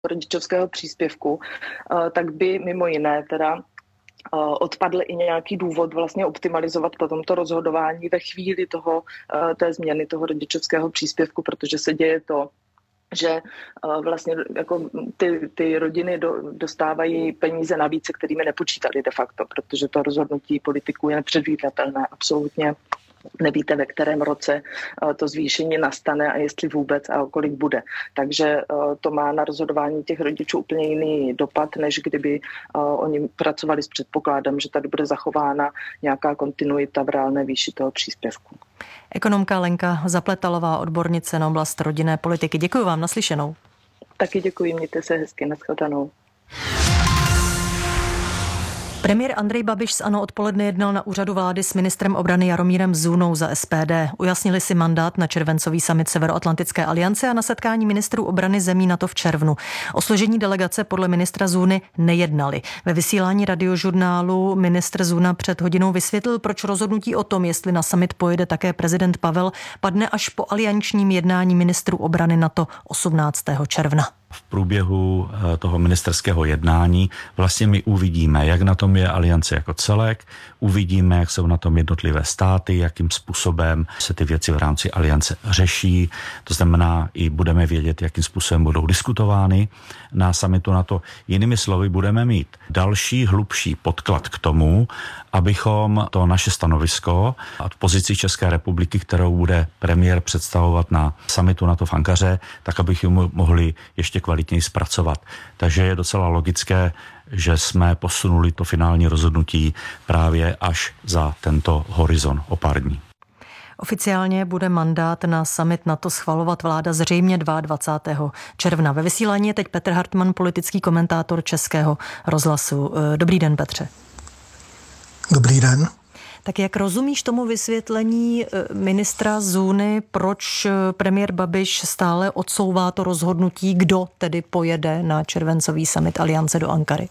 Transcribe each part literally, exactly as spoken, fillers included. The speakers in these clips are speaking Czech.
rodičovského příspěvku, tak by mimo jiné teda odpadl i nějaký důvod vlastně optimalizovat potom to rozhodování ve chvíli toho, té změny toho rodičovského příspěvku, protože se děje to, že vlastně jako ty, ty rodiny do, dostávají peníze navíc, se kterými nepočítali de facto, protože to rozhodnutí politiků je nepředvídatelné, absolutně nevíte, ve kterém roce to zvýšení nastane a jestli vůbec a kolik bude. Takže to má na rozhodování těch rodičů úplně jiný dopad, než kdyby oni pracovali s předpokladem, že tady bude zachována nějaká kontinuita v reálné výši toho příspěvku. Ekonomka Lenka Zapletalová, odbornice na oblast rodinné politiky. Děkuji vám, naslyšenou. Taky děkuji, mějte se hezky, nashledanou. Premiér Andrej Babiš z ANO odpoledne jednal na úřadu vlády s ministrem obrany Jaromírem Zůnou za S P D. Ujasnili si mandát na červencový summit Severoatlantické aliance a na setkání ministrů obrany zemí NATO v červnu. O složení delegace podle ministra Zůny nejednali. Ve vysílání Radiožurnálu ministr Zůna před hodinou vysvětlil, proč rozhodnutí o tom, jestli na summit pojede také prezident Pavel, padne až po aliančním jednání ministrů obrany NATO osmnáctého června. V průběhu toho ministerského jednání vlastně my uvidíme, jak na tom je aliance jako celek, uvidíme, jak jsou na tom jednotlivé státy, jakým způsobem se ty věci v rámci aliance řeší. To znamená, i budeme vědět, jakým způsobem budou diskutovány na summitu NATO. Jinými slovy, budeme mít další, hlubší podklad k tomu, abychom to naše stanovisko a pozici České republiky, kterou bude premiér představovat na summitu NATO v Ankaře, tak abychom mohli ještě kvalitněji zpracovat. Takže je docela logické, že jsme posunuli to finální rozhodnutí právě až za tento horizont o pár dní. Oficiálně bude mandát na summit NATO schvalovat vláda zřejmě dvacátého druhého června. Ve vysílání je teď Petr Hartman, politický komentátor Českého rozhlasu. Dobrý den, Petře. Dobrý den. Tak jak rozumíš tomu vysvětlení ministra Zůny, proč premiér Babiš stále odsouvá to rozhodnutí, kdo tedy pojede na červencový summit aliance do Ankary?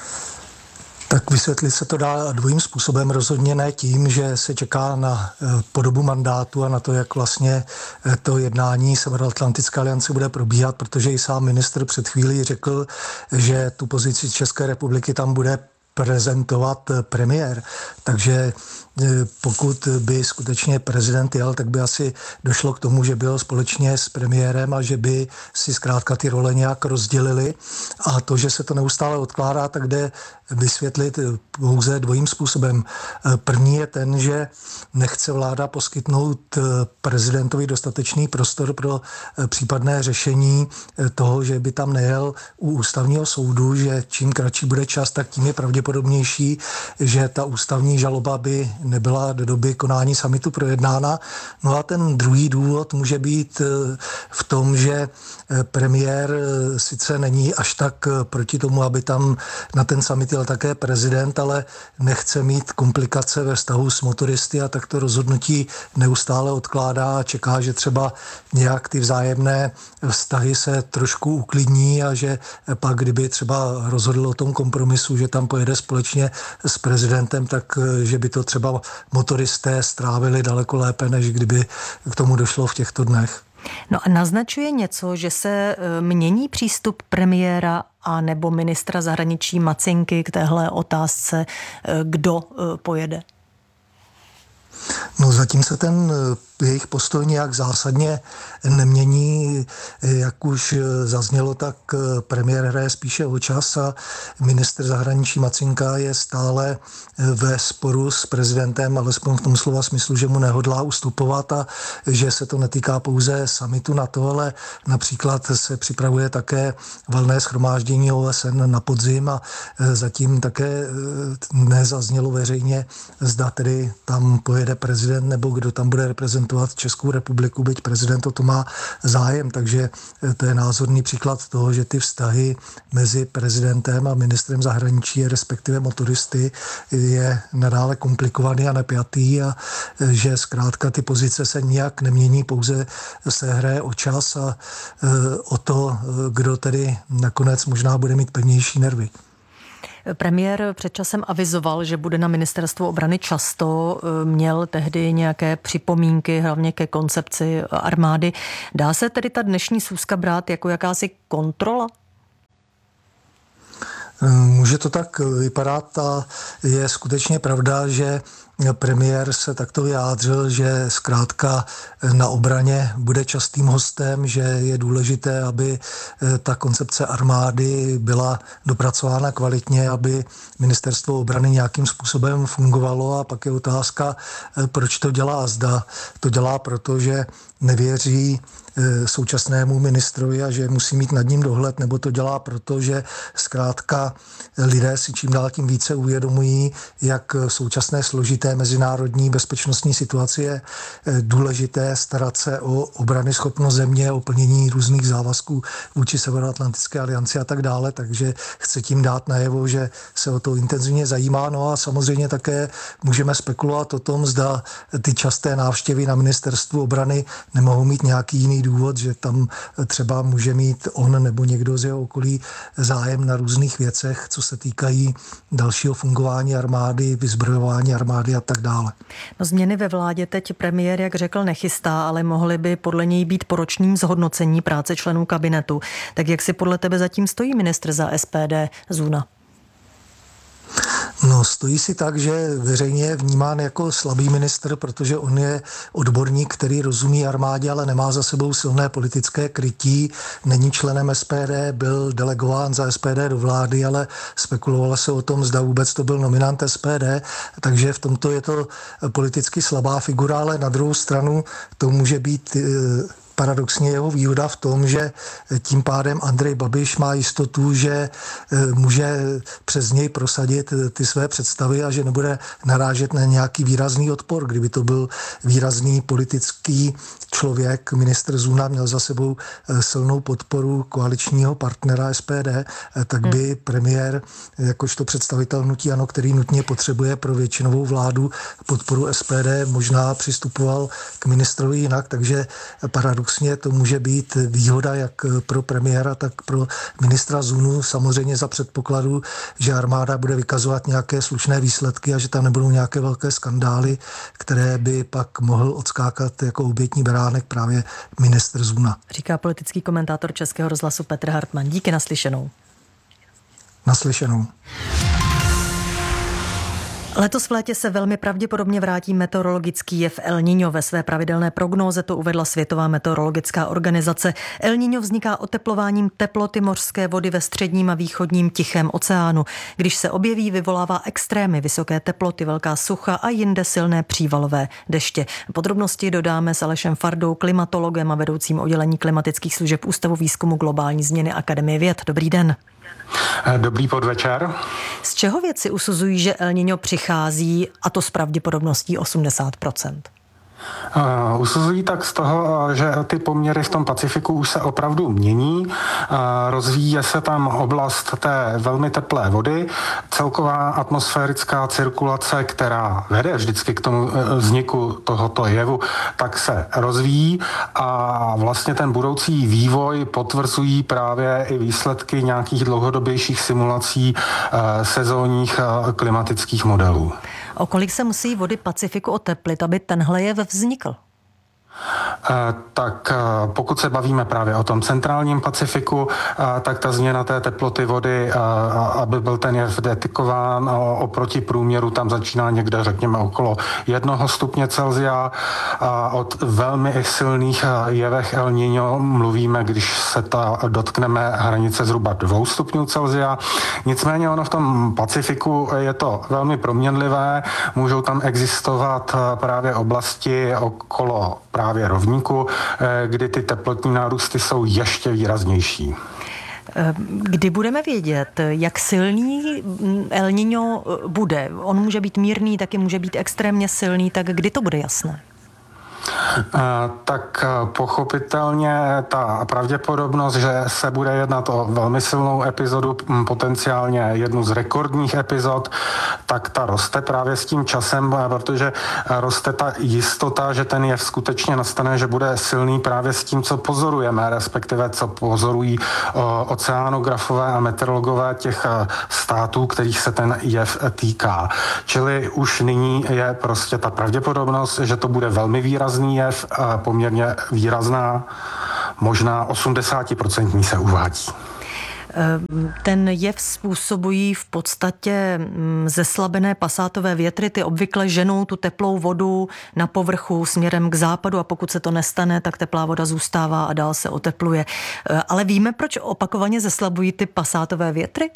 Tak vysvětlit se to dá dvojím způsobem, rozhodně ne tím, že se čeká na podobu mandátu a na to, jak vlastně to jednání Severoatlantické aliance bude probíhat, protože i sám ministr před chvílí řekl, že tu pozici České republiky tam bude prezentovat premiér. Takže pokud by skutečně prezident jel, tak by asi došlo k tomu, že byl společně s premiérem a že by si zkrátka ty role nějak rozdělili. A to, že se to neustále odkládá, tak jde vysvětlit pouze dvojím způsobem. První je ten, že nechce vláda poskytnout prezidentovi dostatečný prostor pro případné řešení toho, že by tam nejel u ústavního soudu, že čím kratší bude čas, tak tím je pravděpodobnější, že ta ústavní žaloba by nebyla do doby konání summitu projednána. No a ten druhý důvod může být v tom, že premiér sice není až tak proti tomu, aby tam na ten summit jel také prezident, ale nechce mít komplikace ve vztahu s motoristy a tak to rozhodnutí neustále odkládá a čeká, že třeba nějak ty vzájemné vztahy se trošku uklidní a že pak, kdyby třeba rozhodl o tom kompromisu, že tam pojede společně s prezidentem, tak že by to třeba motoristé strávili daleko lépe, než kdyby k tomu došlo v těchto dnech. No a naznačuje něco, že se mění přístup premiéra a nebo ministra zahraničí Macinky k téhle otázce, kdo pojede? No zatím se ten jejich postoj nějak zásadně nemění. Jak už zaznělo, tak premiér hraje spíše o čas a ministr zahraničí Macinka je stále ve sporu s prezidentem, alespoň v tom slova smyslu, že mu nehodlá ustupovat a že se to netýká pouze summitu NATO, ale například se připravuje také valné shromáždění O S N na podzim a zatím také nezaznělo veřejně, zda tedy tam pojede prezident nebo kdo tam bude reprezentovat Českou republiku, byť prezident o to má zájem, takže to je názorný příklad toho, že ty vztahy mezi prezidentem a ministrem zahraničí, respektive motoristy, je nadále komplikovaný a napjatý a že zkrátka ty pozice se nijak nemění, pouze se hraje o čas a o to, kdo tedy nakonec možná bude mít pevnější nervy. Premiér před časem avizoval, že bude na ministerstvu obrany často, měl tehdy nějaké připomínky, hlavně ke koncepci armády. Dá se tedy ta dnešní schůzka brát jako jakási kontrola? Může to tak vypadat a je skutečně pravda, že premiér se takto vyjádřil, že zkrátka na obraně bude častým hostem, že je důležité, aby ta koncepce armády byla dopracována kvalitně, aby ministerstvo obrany nějakým způsobem fungovalo, a pak je otázka, proč to dělá. Zda to dělá, protože nevěří současnému ministrovi a že musí mít nad ním dohled, nebo to dělá proto, že zkrátka lidé si čím dál tím více uvědomují, jak v současné složité mezinárodní bezpečnostní situaci je důležité starat se o obrany schopnost země, o plnění různých závazků vůči Severoatlantické alianci a tak dále, takže chce tím dát najevo, že se o to intenzivně zajímá. No a samozřejmě také můžeme spekulovat o tom, zda ty časté návštěvy na ministerstvu obrany nemohou mít nějaký jiný důvod, že tam třeba může mít on nebo někdo z jeho okolí zájem na různých věcech, co se týkají dalšího fungování armády, vyzbrojování armády a tak dále. No, změny ve vládě teď premiér, jak řekl, nechystá, ale mohly by podle něj být po ročním zhodnocení práce členů kabinetu. Tak jak si podle tebe zatím stojí ministr za S P D Zuna? No, stojí si tak, že veřejně je vnímán jako slabý ministr, protože on je odborník, který rozumí armádě, ale nemá za sebou silné politické krytí. Není členem S P D, byl delegován za S P D do vlády, ale spekulovalo se o tom, zda vůbec to byl nominant S P D, takže v tomto je to politicky slabá figura, ale na druhou stranu to může být paradoxně jeho výhoda v tom, že tím pádem Andrej Babiš má jistotu, že může přes něj prosadit ty své představy a že nebude narážet na nějaký výrazný odpor. Kdyby to byl výrazný politický člověk, ministr Zuna měl za sebou silnou podporu koaličního partnera S P D, tak by premiér, jakožto představitel hnutí ANO, který nutně potřebuje pro většinovou vládu podporu S P D, možná přistupoval k ministrovi jinak, takže paradoxně to může být výhoda jak pro premiéra, tak pro ministra Zunu, samozřejmě za předpokladu, že armáda bude vykazovat nějaké slušné výsledky a že tam nebudou nějaké velké skandály, které by pak mohl odskákat jako obětní beránek právě ministr Zuna. Říká politický komentátor Českého rozhlasu Petr Hartmann. Díky, naslyšenou. Naslyšenou. Letos v létě se velmi pravděpodobně vrátí meteorologický jev El Niño. Ve své pravidelné prognóze to uvedla Světová meteorologická organizace. El Niño vzniká oteplováním teploty mořské vody ve středním a východním Tichém oceánu. Když se objeví, vyvolává extrémy, vysoké teploty, velká sucha a jinde silné přívalové deště. Podrobnosti dodáme s Alešem Fardou, klimatologem a vedoucím oddělení klimatických služeb Ústavu výzkumu globální změny Akademie věd. Dobrý den. Dobrý podvečer. Z čeho vědci usuzují, že El Niño přichází, a to s pravděpodobností osmdesát procent? Uh, usuzují tak z toho, že ty poměry v tom Pacifiku už se opravdu mění. Uh, rozvíjí se tam oblast té velmi teplé vody. Celková atmosférická cirkulace, která vede vždycky k tomu vzniku tohoto jevu, tak se rozvíjí a vlastně ten budoucí vývoj potvrzují právě i výsledky nějakých dlouhodobějších simulací uh, sezónních uh, klimatických modelů. O kolik se musí vody Pacifiku oteplit, aby tenhle jev vznikl? Tak pokud se bavíme právě o tom centrálním Pacifiku, tak ta změna té teploty vody, aby byl ten jev detekován oproti průměru, tam začíná někde, řekněme, okolo jednoho stupně Celsia. A od velmi silných jevech El Niño mluvíme, když se ta dotkneme hranice zhruba dvou stupňů Celsia. Nicméně ono v tom Pacifiku je to velmi proměnlivé. Můžou tam existovat právě oblasti okolo právě rovníku, kdy ty teplotní nárůsty jsou ještě výraznější. Kdy budeme vědět, jak silný El Niño bude? On může být mírný, taky může být extrémně silný, tak kdy to bude jasné? Tak pochopitelně ta pravděpodobnost, že se bude jednat o velmi silnou epizodu, potenciálně jednu z rekordních epizod, tak ta roste právě s tím časem, protože roste ta jistota, že ten jev skutečně nastane, že bude silný právě s tím, co pozorujeme, respektive co pozorují oceánografové a meteorologové těch států, kterých se ten jev týká. Čili už nyní je prostě ta pravděpodobnost, že to bude velmi výrazný jev, poměrně výrazná, možná osmdesát procent se uvádí. Ten jev způsobují v podstatě zeslabené pasátové větry, ty obvykle ženou tu teplou vodu na povrchu směrem k západu a pokud se to nestane, tak teplá voda zůstává a dál se otepluje. Ale víme, proč opakovaně zeslabují ty pasátové větry?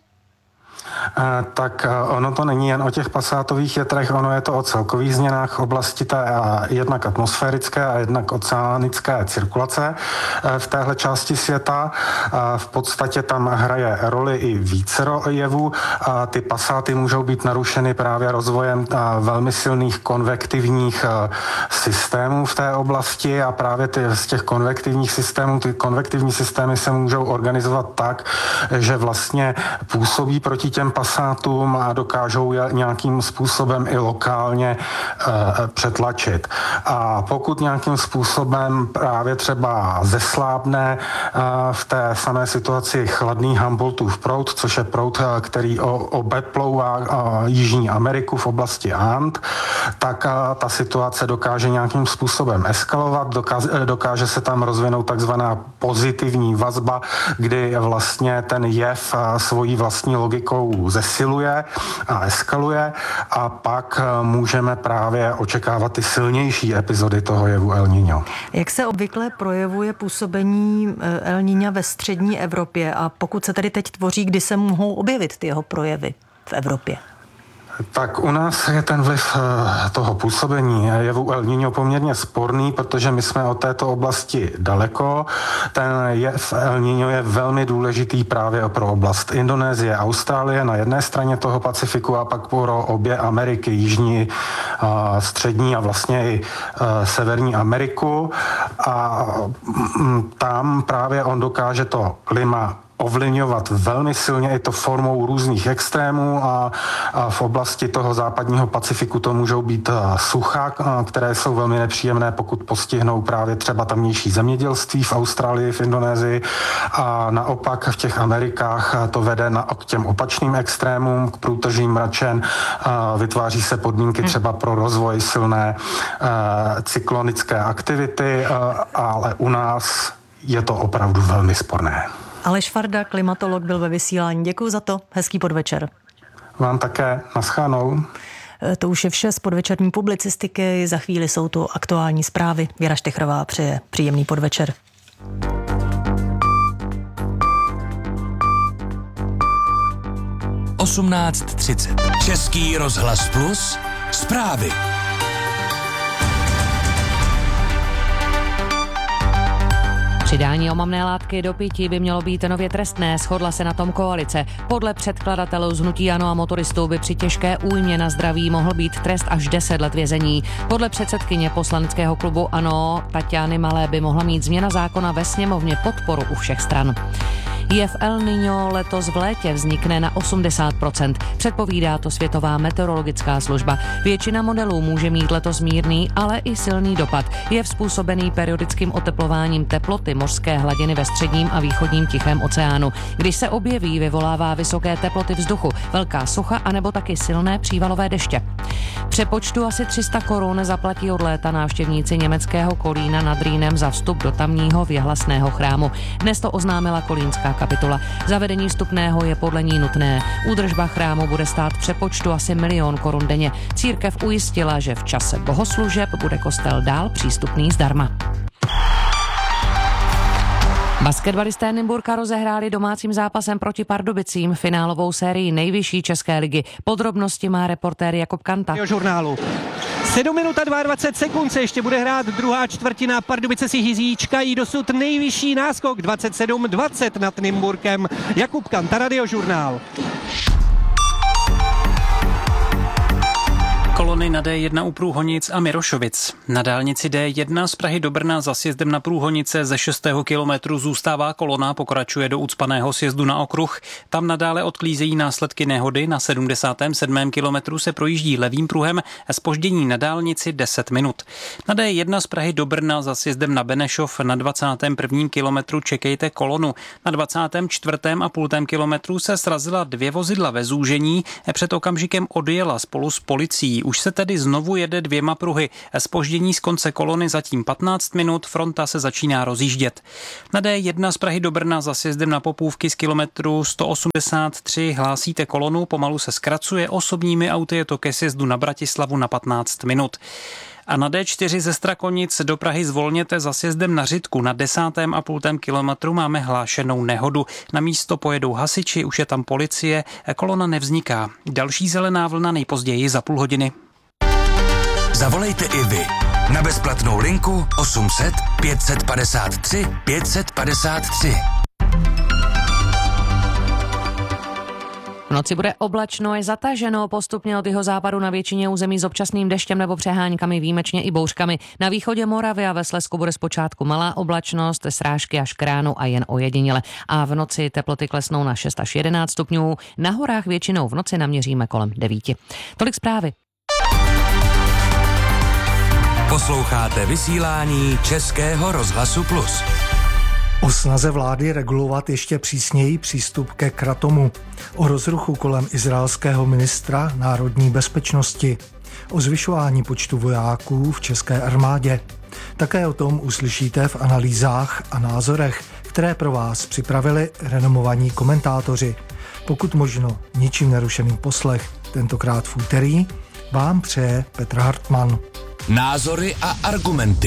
Tak ono to není jen o těch pasátových větrech, ono je to o celkových změnách oblasti té jednak atmosférické a jednak oceánické cirkulace v téhle části světa. V podstatě tam hraje roli i vícero jevů. Ty pasáty můžou být narušeny právě rozvojem velmi silných konvektivních systémů v té oblasti a právě ty, z těch konvektivních systémů, ty konvektivní systémy se můžou organizovat tak, že vlastně působí proti těm pasátům a dokážou je nějakým způsobem i lokálně e, přetlačit. A pokud nějakým způsobem právě třeba zeslábne e, v té samé situaci chladný Humboldtův proud, což je proud, který o, obeplouvá e, Jižní Ameriku v oblasti And, tak e, ta situace dokáže nějakým způsobem eskalovat, dokáže, dokáže se tam rozvinout takzvaná pozitivní vazba, kdy vlastně ten jev e, svojí vlastní logikou zesiluje a eskaluje a pak můžeme právě očekávat ty silnější epizody toho jevu El Niño. Jak se obvykle projevuje působení El Niña ve střední Evropě a pokud se tady teď tvoří, kdy se mohou objevit ty jeho projevy v Evropě? Tak u nás je ten vliv toho působení jevu El Niño poměrně sporný, protože my jsme od této oblasti daleko. Ten jev El Niño je velmi důležitý právě pro oblast Indonésie, Austrálie na jedné straně toho Pacifiku a pak pro obě Ameriky, Jižní, Střední a vlastně i Severní Ameriku. A tam právě on dokáže to klima ovlivňovat velmi silně i to formou různých extrémů a, a v oblasti toho západního Pacifiku to můžou být sucha, které jsou velmi nepříjemné, pokud postihnou právě třeba tamnější zemědělství v Austrálii, v Indonésii a naopak v těch Amerikách to vede na, k těm opačným extrémům, k průtržím mračen, vytváří se podmínky třeba pro rozvoj silné cyklonické aktivity, ale u nás je to opravdu velmi sporné. Aleš Farda, klimatolog, byl ve vysílání. Děkuji za to. Hezký podvečer. Vám také. Naschánou. To už je vše z podvečerní publicistiky. Za chvíli jsou tu aktuální zprávy. Věra Štechrová přeje příjemný podvečer. osmnáct třicet. Český rozhlas Plus. Zprávy. Přidání omamné látky do pití by mělo být nově trestné, shodla se na tom koalice. Podle předkladatelů z hnutí ANO a motoristů by při těžké újmě na zdraví mohl být trest až deset let vězení. Podle předsedkyně poslaneckého klubu ANO Tatiany Malé by mohla mít změna zákona ve sněmovně podporu u všech stran. Jev El Niño letos v létě vznikne na osmdesát procent. Předpovídá to Světová meteorologická služba. Většina modelů může mít letos mírný, ale i silný dopad. Je způsobený periodickým oteplováním teploty mořské hladiny ve středním a východním Tichém oceánu. Když se objeví, vyvolává vysoké teploty vzduchu, velká sucha anebo taky silné přívalové deště. Přepočtu asi tři sta korun zaplatí od léta návštěvníci německého Kolína nad Rýnem za vstup do tamního věhlasného chrámu. Dnes to oznámila kolínská kapitula. Zavedení vstupného je podle ní nutné. Údržba chrámu bude stát přepočtu asi milion korun denně. Církev ujistila, že v čase bohoslužeb bude kostel dál přístupný zdarma. Basketbalisté Nymburka rozehráli domácím zápasem proti Pardubicím finálovou sérii nejvyšší české ligy. Podrobnosti má reportér Jakub Kanta. Žurnálu. sedm minut a dvacet dva sekund se ještě bude hrát druhá čtvrtina. Pardubice si hýzíčkají dosud nejvyšší náskok dvacet sedm dvacet nad Nymburkem. Jakub Kanta, Radiožurnál. Kolony na D jedna u Průhonic a Mirošovic. Na dálnici D jedna z Prahy do Brna za sjezdem na Průhonice ze šestého kilometru zůstává kolona, pokračuje do ucpaného sjezdu na okruh. Tam nadále odklízejí následky nehody. Na sedmdesátém sedmém kilometru se projíždí levým pruhem, zpoždění na dálnici deset minut. Na D jedna z Prahy do Brna za sjezdem na Benešov na dvacátém prvním kilometru čekejte kolonu. Na dvacátém čtvrtém a půltém kilometru se srazila dvě vozidla ve zúžení, před okamžikem odjela spolu s policií. Už se tedy znovu jede dvěma pruhy. Zpoždění z konce kolony zatím patnáct minut, fronta se začíná rozjíždět. Na D jedna z Prahy do Brna za sjezdem na Popůvky z kilometru sto osmdesát tři hlásíte kolonu, pomalu se zkracuje, osobními auty je to ke sjezdu na Bratislavu na patnáct minut. A na D čtyři ze Strakonic do Prahy zvolněte za sjezdem na Řitku. Na desátém a půltém kilometru máme hlášenou nehodu. Na místo pojedou hasiči, už je tam policie, kolona nevzniká. Další zelená vlna nejpozději za půl hodiny. Zavolejte i vy na bezplatnou linku osm set pět padesát tři pět padesát tři. V noci bude oblačno, je zataženo postupně od jihozápadu na většině území s občasným deštěm nebo přeháňkami, výjimečně i bouřkami. Na východě Moravy a ve Slezsku bude zpočátku malá oblačnost, srážky až k ránu a jen ojediněle. A v noci teploty klesnou na šest až jedenáct stupňů, na horách většinou v noci naměříme kolem devět. Tolik zprávy. Posloucháte vysílání Českého rozhlasu Plus. O snaze vlády regulovat ještě přísněji přístup ke kratomu, o rozruchu kolem izraelského ministra národní bezpečnosti, o zvyšování počtu vojáků v české armádě. Také o tom uslyšíte v analýzách a názorech, které pro vás připravili renomovaní komentátoři. Pokud možno ničím nerušený poslech, tentokrát v úterý, vám přeje Petr Hartmann. Názory a argumenty.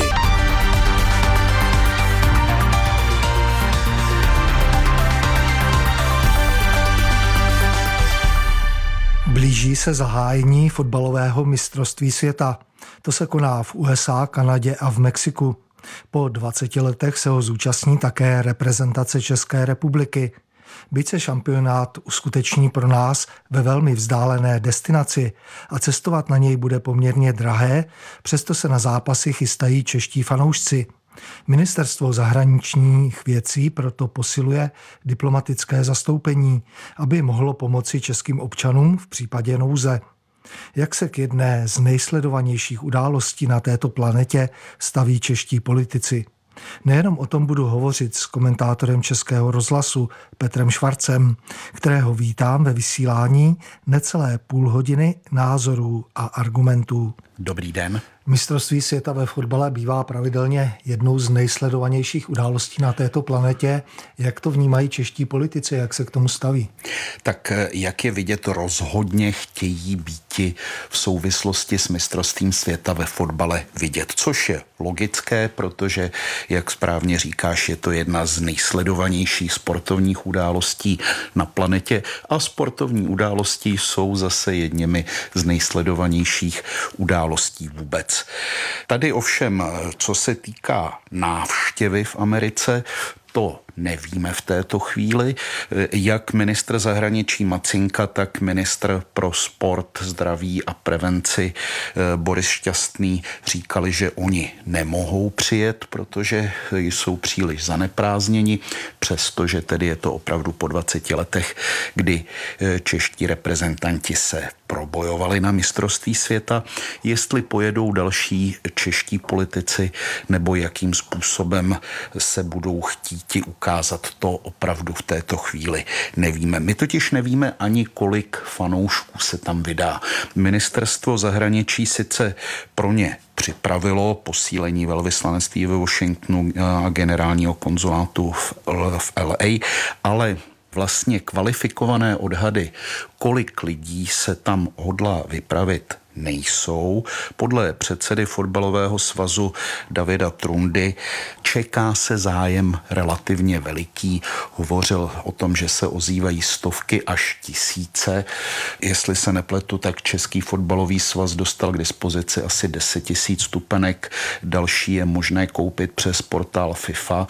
Blíží se zahájení fotbalového mistrovství světa. To se koná v U S A, Kanadě a v Mexiku. Po dvaceti letech se ho zúčastní také reprezentace České republiky. Byť se šampionát uskuteční pro nás ve velmi vzdálené destinaci a cestovat na něj bude poměrně drahé, přesto se na zápasy chystají čeští fanoušci. Ministerstvo zahraničních věcí proto posiluje diplomatické zastoupení, aby mohlo pomoci českým občanům v případě nouze. Jak se k jedné z nejsledovanějších událostí na této planetě staví čeští politici? Nejenom o tom budu hovořit s komentátorem Českého rozhlasu Petrem Švarcem, kterého vítám ve vysílání necelé půl hodiny názorů a argumentů. Dobrý den. Mistrovství světa ve fotbale bývá pravidelně jednou z nejsledovanějších událostí na této planetě. Jak to vnímají čeští politici, jak se k tomu staví? Tak jak je vidět, rozhodně chtějí býti v souvislosti s mistrovstvím světa ve fotbale vidět, což je logické, protože, jak správně říkáš, je to jedna z nejsledovanějších sportovních událostí na planetě a sportovní události jsou zase jedněmi z nejsledovanějších událostí vůbec. Tady ovšem, co se týká návštěvy v Americe, to nevíme v této chvíli. Jak ministr zahraničí Macinka, tak ministr pro sport, zdraví a prevenci Boris Šťastný říkali, že oni nemohou přijet, protože jsou příliš zaneprázdněni, přestože tedy je to opravdu po dvaceti letech, kdy čeští reprezentanti se probojovali na mistrovství světa. Jestli pojedou další čeští politici nebo jakým způsobem se budou chtít ukázat, to opravdu v této chvíli nevíme. My totiž nevíme ani, kolik fanoušků se tam vydá. Ministerstvo zahraničí sice pro ně připravilo posílení velvyslanectví ve Washingtonu a generálního konzulátu v L A, ale vlastně kvalifikované odhady, kolik lidí se tam hodlá vypravit, nejsou. Podle předsedy fotbalového svazu Davida Trundy čeká se zájem relativně veliký. Hovořil o tom, že se ozývají stovky až tisíce. Jestli se nepletu, tak Český fotbalový svaz dostal k dispozici asi deset tisíc stupenek. Další je možné koupit přes portál FIFA.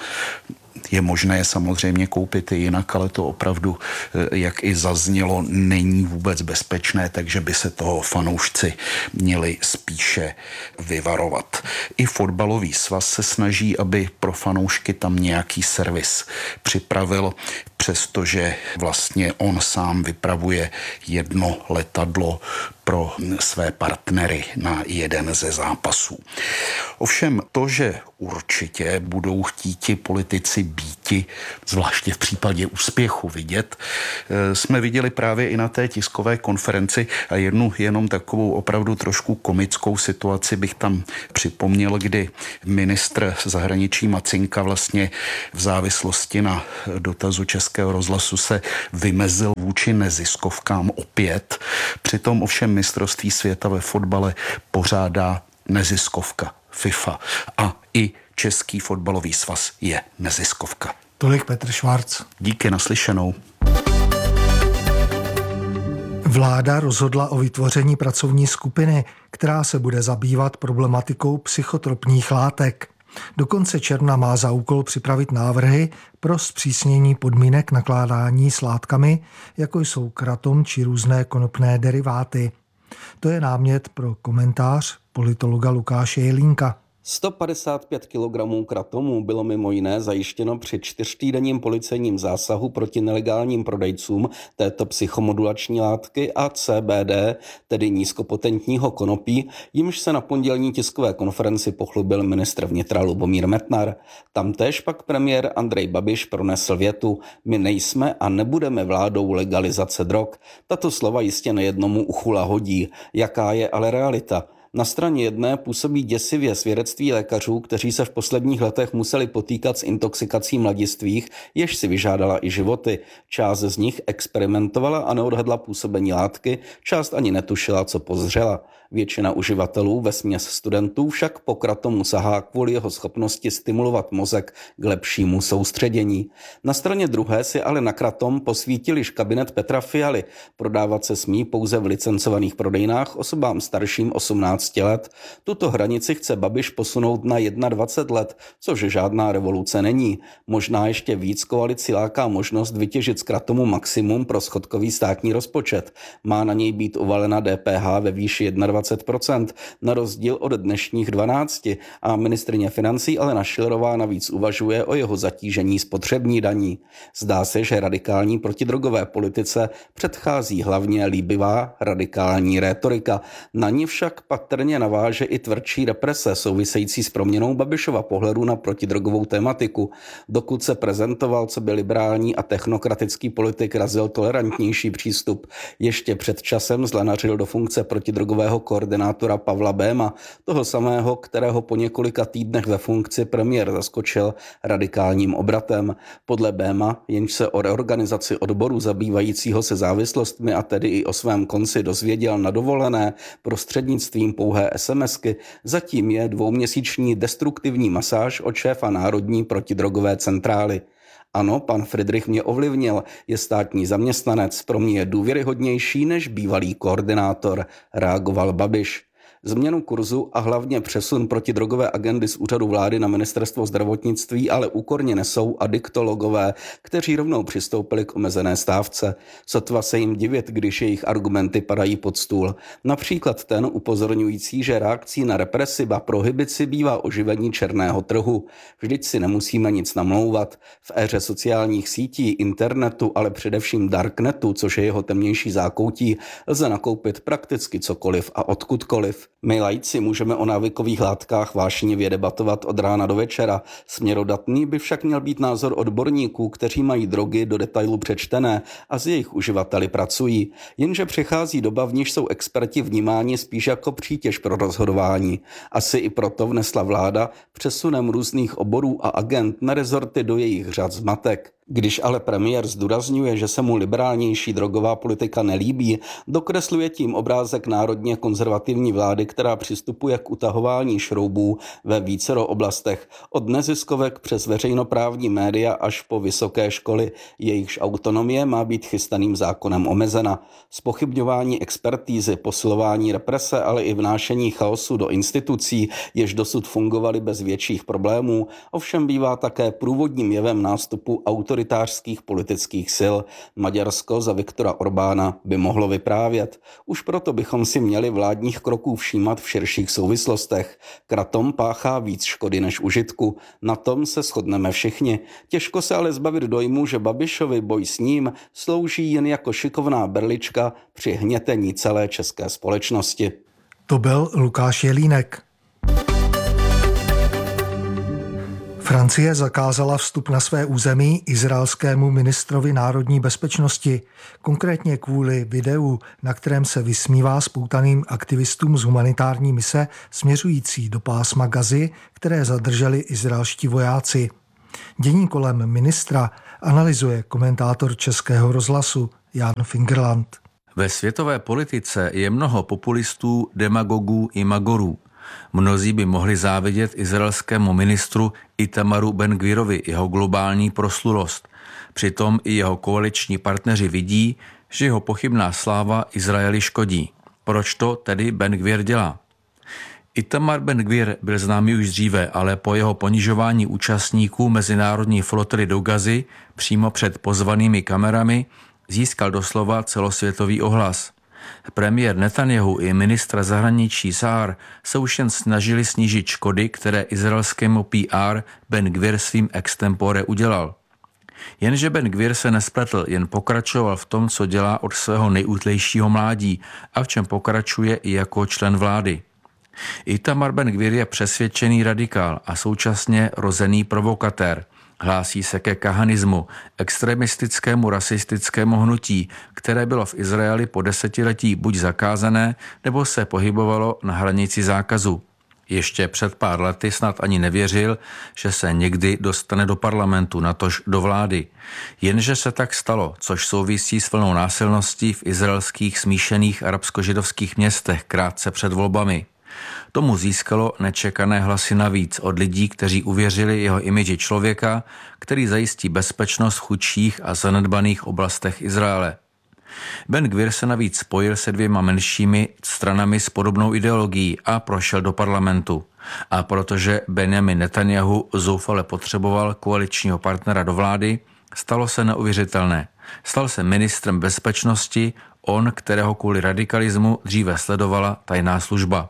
Je možné je samozřejmě koupit i jinak, ale to opravdu, jak i zaznělo, není vůbec bezpečné, takže by se toho fanoušci měli spíše vyvarovat. I fotbalový svaz se snaží, aby pro fanoušky tam nějaký servis připravil. V přestože vlastně on sám vypravuje jedno letadlo pro své partnery na jeden ze zápasů. Ovšem to, že určitě budou chtít ti politici býti, zvláště v případě úspěchu vidět, jsme viděli právě i na té tiskové konferenci a jednu jenom takovou opravdu trošku komickou situaci bych tam připomněl, kdy ministr zahraničí Macinka vlastně v závislosti na dotazu Českého rozhlasu se vymezil vůči neziskovkám opět. Přitom ovšem mistrovství světa ve fotbale pořádá neziskovka FIFA a i Český fotbalový svaz je neziskovka. Tolik Petr Švarc. Díky, naslyšenou. Vláda rozhodla o vytvoření pracovní skupiny, která se bude zabývat problematikou psychotropních látek. Do konce června má za úkol připravit návrhy pro zpřísnění podmínek nakládání s látkami, jako jsou kratom či různé konopné deriváty. To je námět pro komentář politologa Lukáše Jelínka. sto padesát pět kilogramů kratomu bylo mimo jiné zajištěno při čtyřtýdenním policejním zásahu proti nelegálním prodejcům této psychomodulační látky a C B D, tedy nízkopotentního konopí, jimž se na pondělní tiskové konferenci pochlubil ministr vnitra Lubomír Metnar. Tamtéž pak premiér Andrej Babiš pronesl větu: my nejsme a nebudeme vládou legalizace drog. Tato slova jistě nejednomu uchu lahodí. Jaká je ale realita? Na straně jedné působí děsivě svědectví lékařů, kteří se v posledních letech museli potýkat s intoxikací mladistvých, jež si vyžádala i životy. Část z nich experimentovala a neodhadla působení látky, část ani netušila, co pozřela. Většina uživatelů, vesměs studentů, však po kratomu sahá kvůli jeho schopnosti stimulovat mozek k lepšímu soustředění. Na straně druhé si ale na kratom posvítil již kabinet Petra Fialy. Prodávat se smí pouze v licencovaných prodejnách osobám starším osmnácti let. Tuto hranici chce Babiš posunout na dvacet jedna let, což žádná revoluce není. Možná ještě víc koalici láká možnost vytěžit z kratomu maximum pro schodkový státní rozpočet. Má na něj být uvalena D P H ve výši dvacet jedna procent, na rozdíl od dnešních dvanácti, a ministryně financí Alena Schillerová navíc uvažuje o jeho zatížení spotřební daní. Zdá se, že radikální protidrogové politice předchází hlavně líbivá radikální rétorika. Na ní však patrně naváže i tvrdší represe související s proměnou Babišova pohledu na protidrogovou tematiku. Dokud se prezentoval coby liberální a technokratický politik, razil tolerantnější přístup. Ještě před časem zlenařil do funkce protidrogového koordinátora Pavla Béma, toho samého, kterého po několika týdnech ve funkci premiér zaskočil radikálním obratem. Podle Béma, jenž se o reorganizaci odboru zabývajícího se závislostmi a tedy i o svém konci dozvěděl na dovolené prostřednictvím pouhé SMSky, zatím je dvouměsíční destruktivní masáž od šéfa Národní protidrogové centrály. Ano, pan Friedrich mě ovlivnil, je státní zaměstnanec, pro mě je důvěryhodnější než bývalý koordinátor, reagoval Babiš. Změnu kurzu a hlavně přesun protidrogové agendy z úřadu vlády na ministerstvo zdravotnictví ale úkorně nesou adiktologové, kteří rovnou přistoupili k omezené stávce. Sotva se jim divit, když jejich argumenty padají pod stůl. Například ten upozorňující, že reakcí na represi a prohibici bývá oživení černého trhu. Vždyť si nemusíme nic namlouvat. V éře sociálních sítí, internetu, ale především darknetu, což je jeho temnější zákoutí, lze nakoupit prakticky cokoliv a odkudkoliv. My laici můžeme o návykových látkách vášnivě debatovat od rána do večera. Směrodatný by však měl být názor odborníků, kteří mají drogy do detailu přečtené a s jejich uživateli pracují. Jenže přichází doba, v níž jsou experti vnímáni spíš jako přítěž pro rozhodování. Asi i proto vnesla vláda přesunem různých oborů a agent na rezorty do jejich řad zmatek. Když ale premiér zdůrazňuje, že se mu liberálnější drogová politika nelíbí, dokresluje tím obrázek národně konzervativní vlády, která přistupuje k utahování šroubů ve vícero oblastech, od neziskovek přes veřejnoprávní média až po vysoké školy. Jejichž autonomie má být chystaným zákonem omezena. Zpochybňování expertízy, posilování represe, ale i vnášení chaosu do institucí, jež dosud fungovaly bez větších problémů, ovšem bývá také průvodním jevem nástupu autoritativní autoritářských politických sil. Maďarsko za Viktora Orbána by mohlo vyprávět. Už proto bychom si měli vládních kroků všímat v širších souvislostech. Kratom páchá víc škody než užitku. Na tom se shodneme všichni. Těžko se ale zbavit dojmu, že Babišovi boj s ním slouží jen jako šikovná berlička při hnětení celé české společnosti. To byl Lukáš Jelínek. Francie zakázala vstup na své území izraelskému ministrovi národní bezpečnosti, konkrétně kvůli videu, na kterém se vysmívá spoutaným aktivistům z humanitární mise směřující do pásma Gazy, které zadrželi izraelští vojáci. Dění kolem ministra analyzuje komentátor Českého rozhlasu Jan Fingerland. Ve světové politice je mnoho populistů, demagogů i magorů. Mnozí by mohli závidět izraelskému ministru Itamaru Ben-Gvirovi jeho globální proslulost. Přitom i jeho koaliční partneři vidí, že jeho pochybná sláva Izraeli škodí. Proč to tedy Ben-Gvir dělá? Itamar Ben-Gvir byl známý už dříve, ale po jeho ponižování účastníků mezinárodní flotily do Gazy přímo před pozvanými kamerami získal doslova celosvětový ohlas. Premiér Netanjahu i ministra zahraničí Saar se už jen snažili snížit škody, které izraelskému P R Ben-Gvir svým extempore udělal. Jenže Ben-Gvir se nespletl, jen pokračoval v tom, co dělá od svého nejútlejšího mládí a v čem pokračuje i jako člen vlády. Itamar Ben-Gvir je přesvědčený radikál a současně rozený provokatér. Hlásí se ke kahanismu, extremistickému rasistickému hnutí, které bylo v Izraeli po desetiletí buď zakázané, nebo se pohybovalo na hranici zákazu. Ještě před pár lety snad ani nevěřil, že se někdy dostane do parlamentu, natož do vlády. Jenže se tak stalo, což souvisí s vlnou násilností v izraelských smíšených arabsko-židovských městech krátce před volbami. Tomu získalo nečekané hlasy navíc od lidí, kteří uvěřili jeho imidži člověka, který zajistí bezpečnost v chudších a zanedbaných oblastech Izraele. Ben-Gvir se navíc spojil se dvěma menšími stranami s podobnou ideologií a prošel do parlamentu. A protože Benjamin Netanjahu zoufale potřeboval koaličního partnera do vlády, stalo se neuvěřitelné. Stal se ministrem bezpečnosti, on, kterého kvůli radikalismu dříve sledovala tajná služba.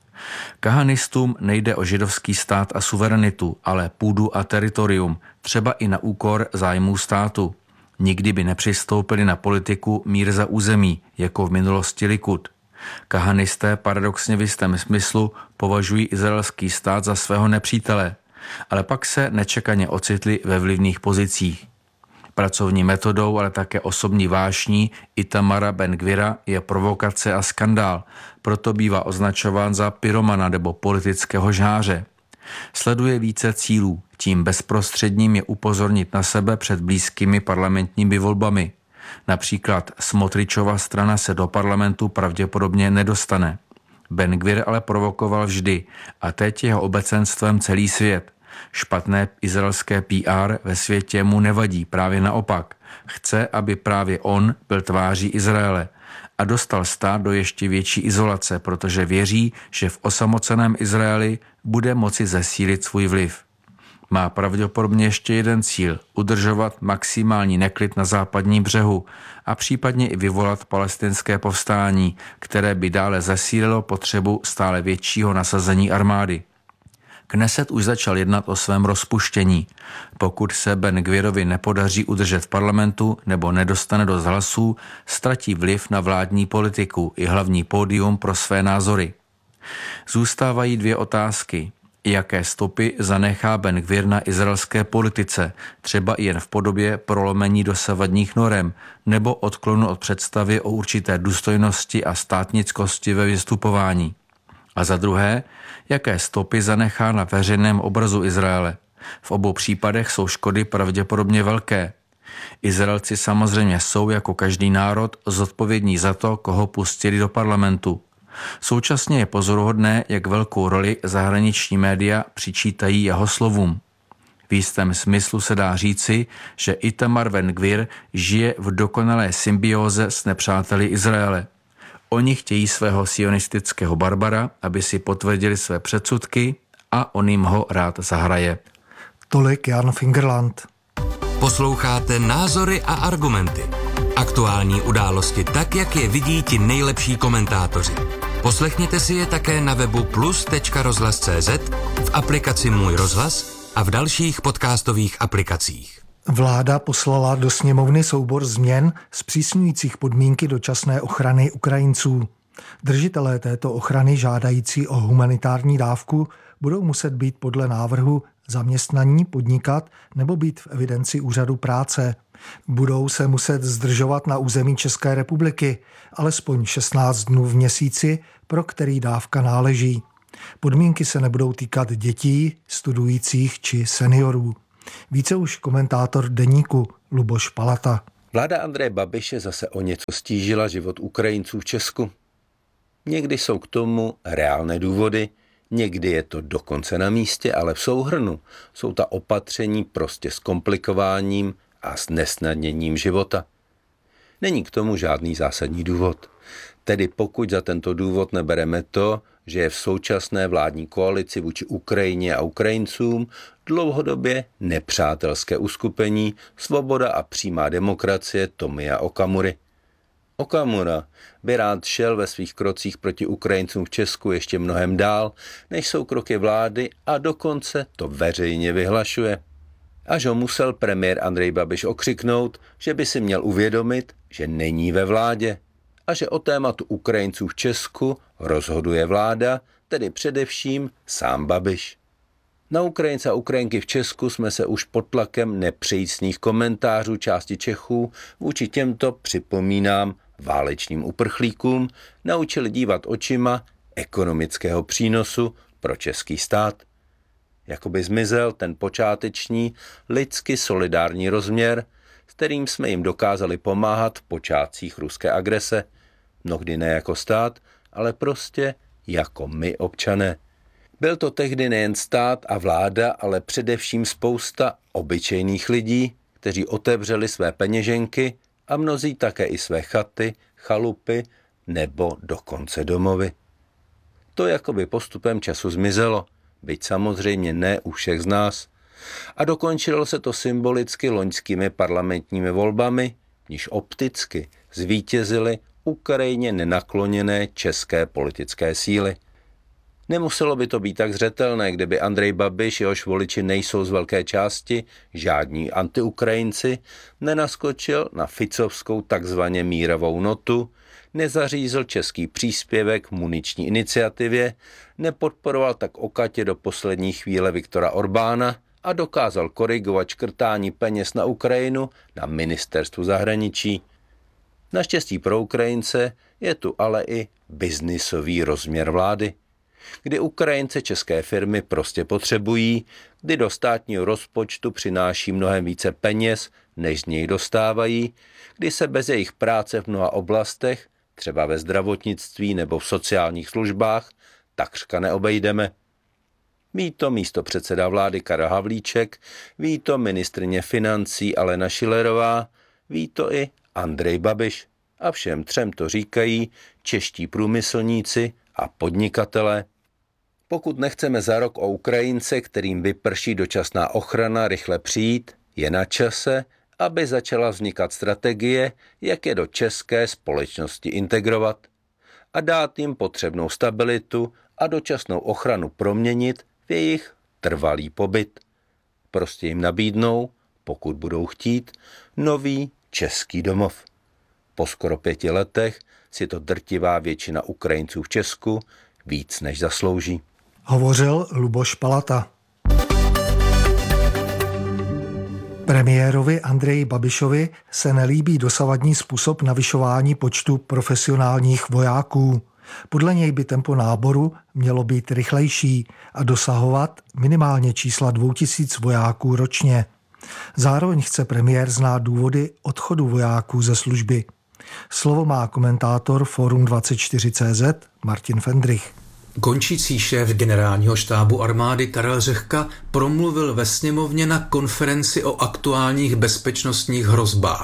Kahanistům nejde o židovský stát a suverenitu, ale půdu a teritorium, třeba i na úkor zájmů státu. Nikdy by nepřistoupili na politiku mír za území, jako v minulosti Likud. Kahanisté paradoxně v jistém smyslu považují izraelský stát za svého nepřítele, ale pak se nečekaně ocitli ve vlivných pozicích. Pracovní metodou, ale také osobní vášní Itamara Ben-Gvira je provokace a skandál, proto bývá označován za pyromana nebo politického žháře. Sleduje více cílů, tím bezprostředním je upozornit na sebe před blízkými parlamentními volbami. Například Smotričova strana se do parlamentu pravděpodobně nedostane. Ben-Gvir ale provokoval vždy a teď jeho obecenstvem celý svět. Špatné izraelské P R ve světě mu nevadí, právě naopak. Chce, aby právě on byl tváří Izraele a dostal stát do ještě větší izolace, protože věří, že v osamoceném Izraeli bude moci zesílit svůj vliv. Má pravděpodobně ještě jeden cíl – udržovat maximální neklid na západním břehu a případně i vyvolat palestinské povstání, které by dále zesílilo potřebu stále většího nasazení armády. Kneset už začal jednat o svém rozpuštění. Pokud se Ben-Gvirovi nepodaří udržet v parlamentu nebo nedostane do hlasů, ztratí vliv na vládní politiku i hlavní pódium pro své názory. Zůstávají dvě otázky. Jaké stopy zanechá Ben-Gvir na izraelské politice, třeba jen v podobě prolomení dosavadních norem nebo odklonu od představy o určité důstojnosti a státnickosti ve vystupování. A za druhé, jaké stopy zanechá na veřejném obrazu Izraele. V obou případech jsou škody pravděpodobně velké. Izraelci samozřejmě jsou jako každý národ zodpovědní za to, koho pustili do parlamentu. Současně je pozoruhodné, jak velkou roli zahraniční média přičítají jeho slovům. V jistém smyslu se dá říci, že Itamar Ben-Gvir žije v dokonalé symbióze s nepřáteli Izraele. Oni chtějí svého sionistického barbara, aby si potvrdili své předsudky a on jim ho rád zahraje. Tolik Jan Fingerland. Posloucháte Názory a argumenty. Aktuální události tak, jak je vidí ti nejlepší komentátoři. Poslechněte si je také na webu plus tečka rozhlas tečka cé zet, v aplikaci Můj rozhlas a v dalších podcastových aplikacích. Vláda poslala do sněmovny soubor změn zpřísňujících podmínky dočasné ochrany Ukrajinců. Držitelé této ochrany žádající o humanitární dávku budou muset být podle návrhu zaměstnaní, podnikat nebo být v evidenci úřadu práce. Budou se muset zdržovat na území České republiky alespoň šestnáct dnů v měsíci, pro který dávka náleží. Podmínky se nebudou týkat dětí, studujících či seniorů. Více už komentátor Deníku Luboš Palata. Vláda Andreje Babiše zase o něco stížila život Ukrajinců v Česku. Někdy jsou k tomu reálné důvody, někdy je to dokonce na místě, ale v souhrnu jsou ta opatření prostě s komplikováním a s nesnadněním života. Není k tomu žádný zásadní důvod. Tedy pokud za tento důvod nebereme to, že je v současné vládní koalici vůči Ukrajině a Ukrajincům dlouhodobě nepřátelské uskupení Svoboda a přímá demokracie Tomia Okamury. Okamura by rád šel ve svých krocích proti Ukrajincům v Česku ještě mnohem dál, než jsou kroky vlády, a dokonce to veřejně vyhlašuje. Až ho musel premiér Andrej Babiš okřiknout, že by si měl uvědomit, že není ve vládě a že o tématu Ukrajinců v Česku rozhoduje vláda, tedy především sám Babiš. Na Ukrajince a Ukrajinky v Česku jsme se už pod tlakem nepřísných komentářů části Čechů vůči těmto, připomínám, válečným uprchlíkům naučili dívat očima ekonomického přínosu pro český stát. Jakoby zmizel ten počáteční lidsky solidární rozměr, s kterým jsme jim dokázali pomáhat v počátcích ruské agrese. Mnohdy ne jako stát, ale prostě jako my občané. Byl to tehdy nejen stát a vláda, ale především spousta obyčejných lidí, kteří otevřeli své peněženky a mnozí také i své chaty, chalupy nebo dokonce domovy. To jakoby postupem času zmizelo, byť samozřejmě ne u všech z nás. A dokončilo se to symbolicky loňskými parlamentními volbami, níž opticky zvítězily Ukrajině nenakloněné české politické síly. Nemuselo by to být tak zřetelné, kdyby Andrej Babiš, jehož voliči nejsou z velké části žádní antiukrajinci, nenaskočil na ficovskou takzvaně mírovou notu, nezařízl český příspěvek muniční iniciativě, nepodporoval tak okatě do poslední chvíle Viktora Orbána a dokázal korigovat škrtání peněz na Ukrajinu na ministerstvu zahraničí. Naštěstí pro Ukrajince je tu ale i biznisový rozměr vlády, kdy Ukrajince české firmy prostě potřebují, kdy do státního rozpočtu přináší mnohem více peněz, než z něj dostávají, kdy se bez jejich práce v mnoha oblastech, třeba ve zdravotnictví nebo v sociálních službách, takřka neobejdeme. Ví to místopředseda vlády Karel Havlíček, ví to ministryně financí Alena Schillerová, ví to i Andrej Babiš. A všem třem to říkají čeští průmyslníci a podnikatelé. Pokud nechceme za rok o Ukrajince, kterým vyprší dočasná ochrana, rychle přijít, je na čase, aby začala vznikat strategie, jak je do české společnosti integrovat a dát jim potřebnou stabilitu a dočasnou ochranu proměnit v jejich trvalý pobyt. Prostě jim nabídnou, pokud budou chtít, nový český domov. Po skoro pěti letech si to drtivá většina Ukrajinců v Česku víc než zaslouží. Hovořil Luboš Palata. Premiérovi Andreji Babišovi se nelíbí dosavadní způsob navyšování počtu profesionálních vojáků. Podle něj by tempo náboru mělo být rychlejší a dosahovat minimálně čísla dvou tisíc vojáků ročně. Zároveň chce premiér znát důvody odchodu vojáků ze služby. Slovo má komentátor Forum dvacet čtyři tečka cé zet Martin Fendrich. Končící šéf generálního štábu armády Karel Řehka promluvil ve sněmovně na konferenci o aktuálních bezpečnostních hrozbách.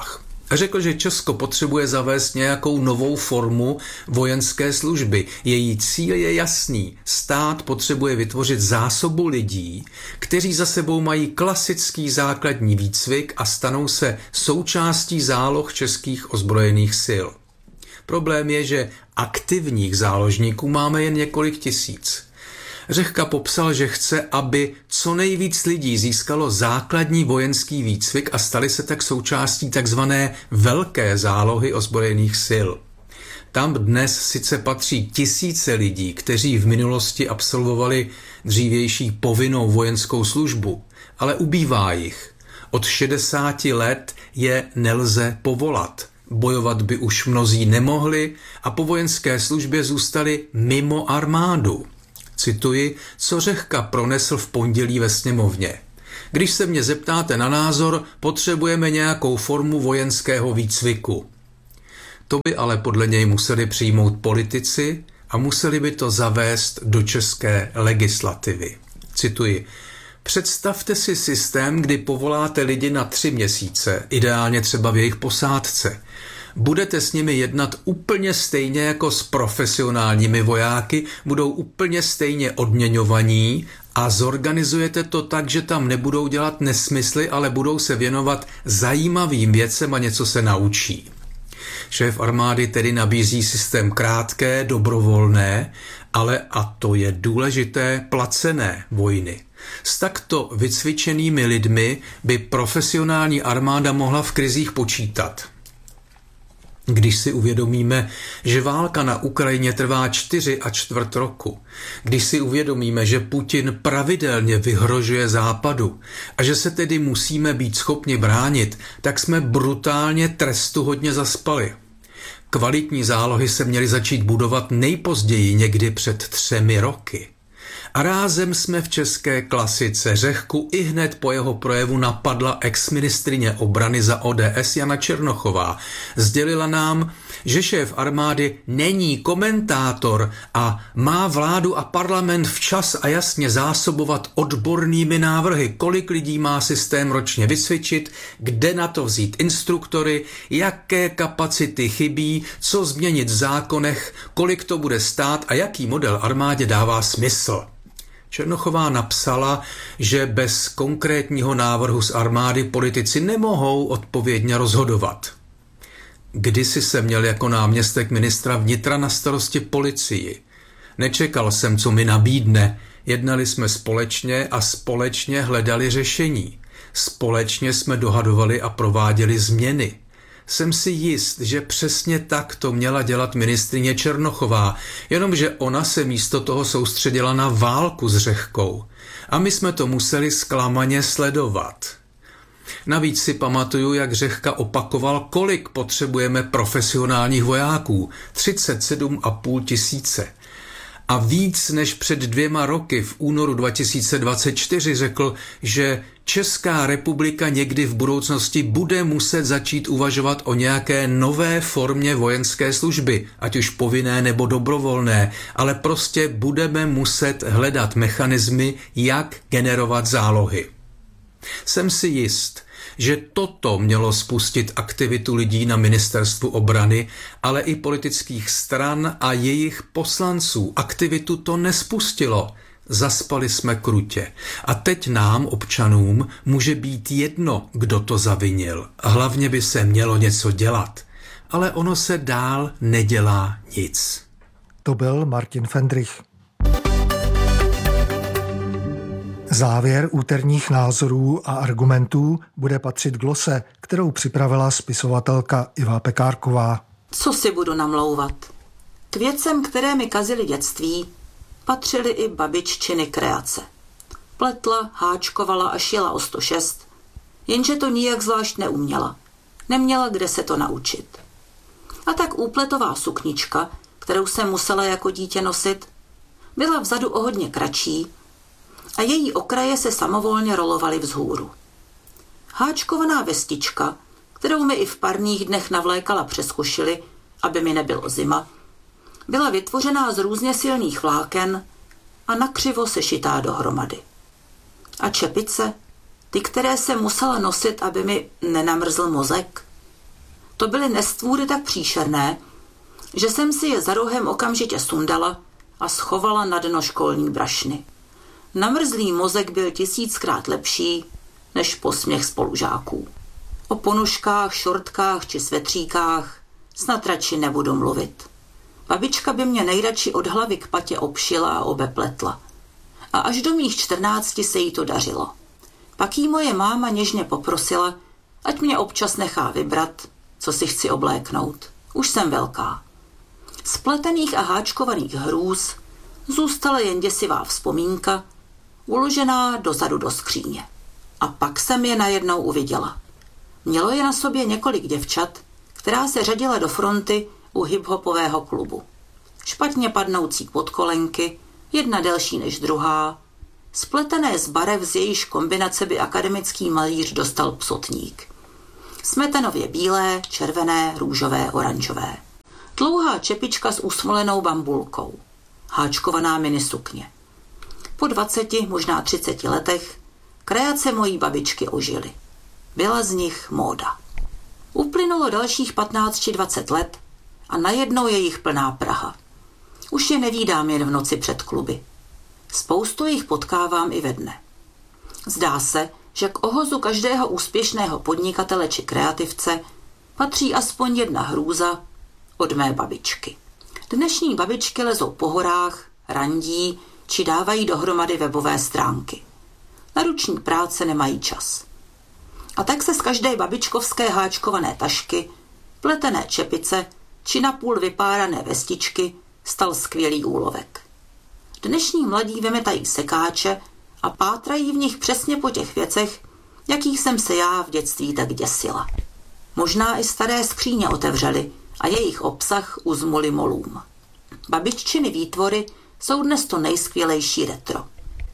A řekl, že Česko potřebuje zavést nějakou novou formu vojenské služby. Její cíl je jasný. Stát potřebuje vytvořit zásobu lidí, kteří za sebou mají klasický základní výcvik a stanou se součástí záloh českých ozbrojených sil. Problém je, že aktivních záložníků máme jen několik tisíc. Řehka popsal, že chce, aby co nejvíc lidí získalo základní vojenský výcvik a stali se tak součástí takzvané velké zálohy ozbrojených sil. Tam dnes sice patří tisíce lidí, kteří v minulosti absolvovali dřívější povinnou vojenskou službu, ale ubývá jich. Od šedesáti let je nelze povolat. Bojovat by už mnozí nemohli a po vojenské službě zůstali mimo armádu. Cituji, co Řehka pronesl v pondělí ve sněmovně. Když se mě zeptáte na názor, potřebujeme nějakou formu vojenského výcviku. To by ale podle něj museli přijmout politici a museli by to zavést do české legislativy. Cituji, představte si systém, kdy povoláte lidi na tři měsíce, ideálně třeba v jejich posádce. Budete s nimi jednat úplně stejně jako s profesionálními vojáky, budou úplně stejně odměňovaní a zorganizujete to tak, že tam nebudou dělat nesmysly, ale budou se věnovat zajímavým věcem a něco se naučí. Šéf armády tedy nabízí systém krátké, dobrovolné, ale, a to je důležité, placené vojny. S takto vycvičenými lidmi by profesionální armáda mohla v krizích počítat. Když si uvědomíme, že válka na Ukrajině trvá čtyři a čtvrt roku, když si uvědomíme, že Putin pravidelně vyhrožuje Západu a že se tedy musíme být schopni bránit, tak jsme brutálně trestuhodně zaspali. Kvalitní zálohy se měly začít budovat nejpozději někdy před třemi roky. A rázem jsme v české klasice. Řehku i hned po jeho projevu napadla exministryně obrany za O D S Jana Černochová. Sdělila nám, že šéf armády není komentátor a má vládu a parlament včas a jasně zásobovat odbornými návrhy, kolik lidí má systém ročně vycvičit, kde na to vzít instruktory, jaké kapacity chybí, co změnit v zákonech, kolik to bude stát a jaký model armádě dává smysl. Černochová napsala, že bez konkrétního návrhu z armády politici nemohou odpovědně rozhodovat. Kdysi jsem měl jako náměstek ministra vnitra na starosti policii. Nečekal jsem, co mi nabídne. Jednali jsme společně a společně hledali řešení. Společně jsme dohadovali a prováděli změny. Jsem si jist, že přesně tak to měla dělat ministryně Černochová, jenomže ona se místo toho soustředila na válku s Řehkou. A my jsme to museli zklamaně sledovat. Navíc si pamatuju, jak Řehka opakoval, kolik potřebujeme profesionálních vojáků. třicet sedm a půl tisíce. A víc než před dvěma roky v únoru dva tisíce dvacet čtyři řekl, že Česká republika někdy v budoucnosti bude muset začít uvažovat o nějaké nové formě vojenské služby, ať už povinné nebo dobrovolné, ale prostě budeme muset hledat mechanismy, jak generovat zálohy. Jsem si jist, že toto mělo spustit aktivitu lidí na ministerstvu obrany, ale i politických stran a jejich poslanců. Aktivitu to nespustilo. Zaspali jsme krutě. A teď nám, občanům, může být jedno, kdo to zavinil. Hlavně by se mělo něco dělat. Ale ono se dál nedělá nic. To byl Martin Fendrich. Závěr úterních názorů a argumentů bude patřit glose, kterou připravila spisovatelka Iva Pekárková. Co si budu namlouvat? K věcem, které mi kazily dětství, patřily i babiččiny kreace. Pletla, háčkovala a šila o sto šest, jenže to nijak zvlášť neuměla. Neměla kde se to naučit. A tak úpletová suknička, kterou jsem musela jako dítě nosit, byla vzadu o hodně kratší a její okraje se samovolně rolovaly vzhůru. Háčkovaná vestička, kterou mi i v parních dnech navlékala přes košili, aby mi nebylo zima, byla vytvořená z různě silných vláken a nakřivo sešitá dohromady. A čepice, ty, které jsem musela nosit, aby mi nenamrzl mozek, To byly nestvůry tak příšerné, že jsem si je za rohem okamžitě sundala a schovala na dno školní brašny. Namrzlý mozek byl tisíckrát lepší než posměch spolužáků. O ponožkách, šortkách či svetříkách snad radši nebudu mluvit. Babička by mě nejradši od hlavy k patě obšila a obepletla. A až do mých čtrnácti se jí to dařilo. Pak jí moje máma něžně poprosila, ať mě občas nechá vybrat, co si chci obléknout. Už jsem velká. Z pletených a háčkovaných hrůz zůstala jen děsivá vzpomínka, uložená dozadu do skříně. A pak jsem je najednou uviděla. Mělo je na sobě několik děvčat, která se řadila do fronty u hiphopového klubu. Špatně padnoucí podkolenky, jedna delší než druhá, spletené z barev, z jejíž kombinace by akademický malíř dostal psotník. Smetanově bílé, červené, růžové, oranžové. Dlouhá čepička s usmolenou bambulkou. Háčkovaná minisukně. Po dvaceti, možná třiceti letech kreace mojí babičky ožily. Byla z nich móda. Uplynulo dalších patnáct či dvacet let a najednou je jich plná Praha. Už je nevídám jen v noci před kluby. Spoustu jich potkávám i ve dne. Zdá se, že k ohozu každého úspěšného podnikatele či kreativce patří aspoň jedna hrůza od mé babičky. Dnešní babičky lezou po horách, randí či dávají dohromady webové stránky. Na ruční práce nemají čas. A tak se z každé babičkovské háčkované tašky, pletené čepice či napůl vypárané vestičky stal skvělý úlovek. Dnešní mladí vymetají sekáče a pátrají v nich přesně po těch věcech, jakých jsem se já v dětství tak děsila. Možná i staré skříně otevřeli a jejich obsah uzmuli molům. Babiččiny výtvory jsou dnes to nejskvělejší retro.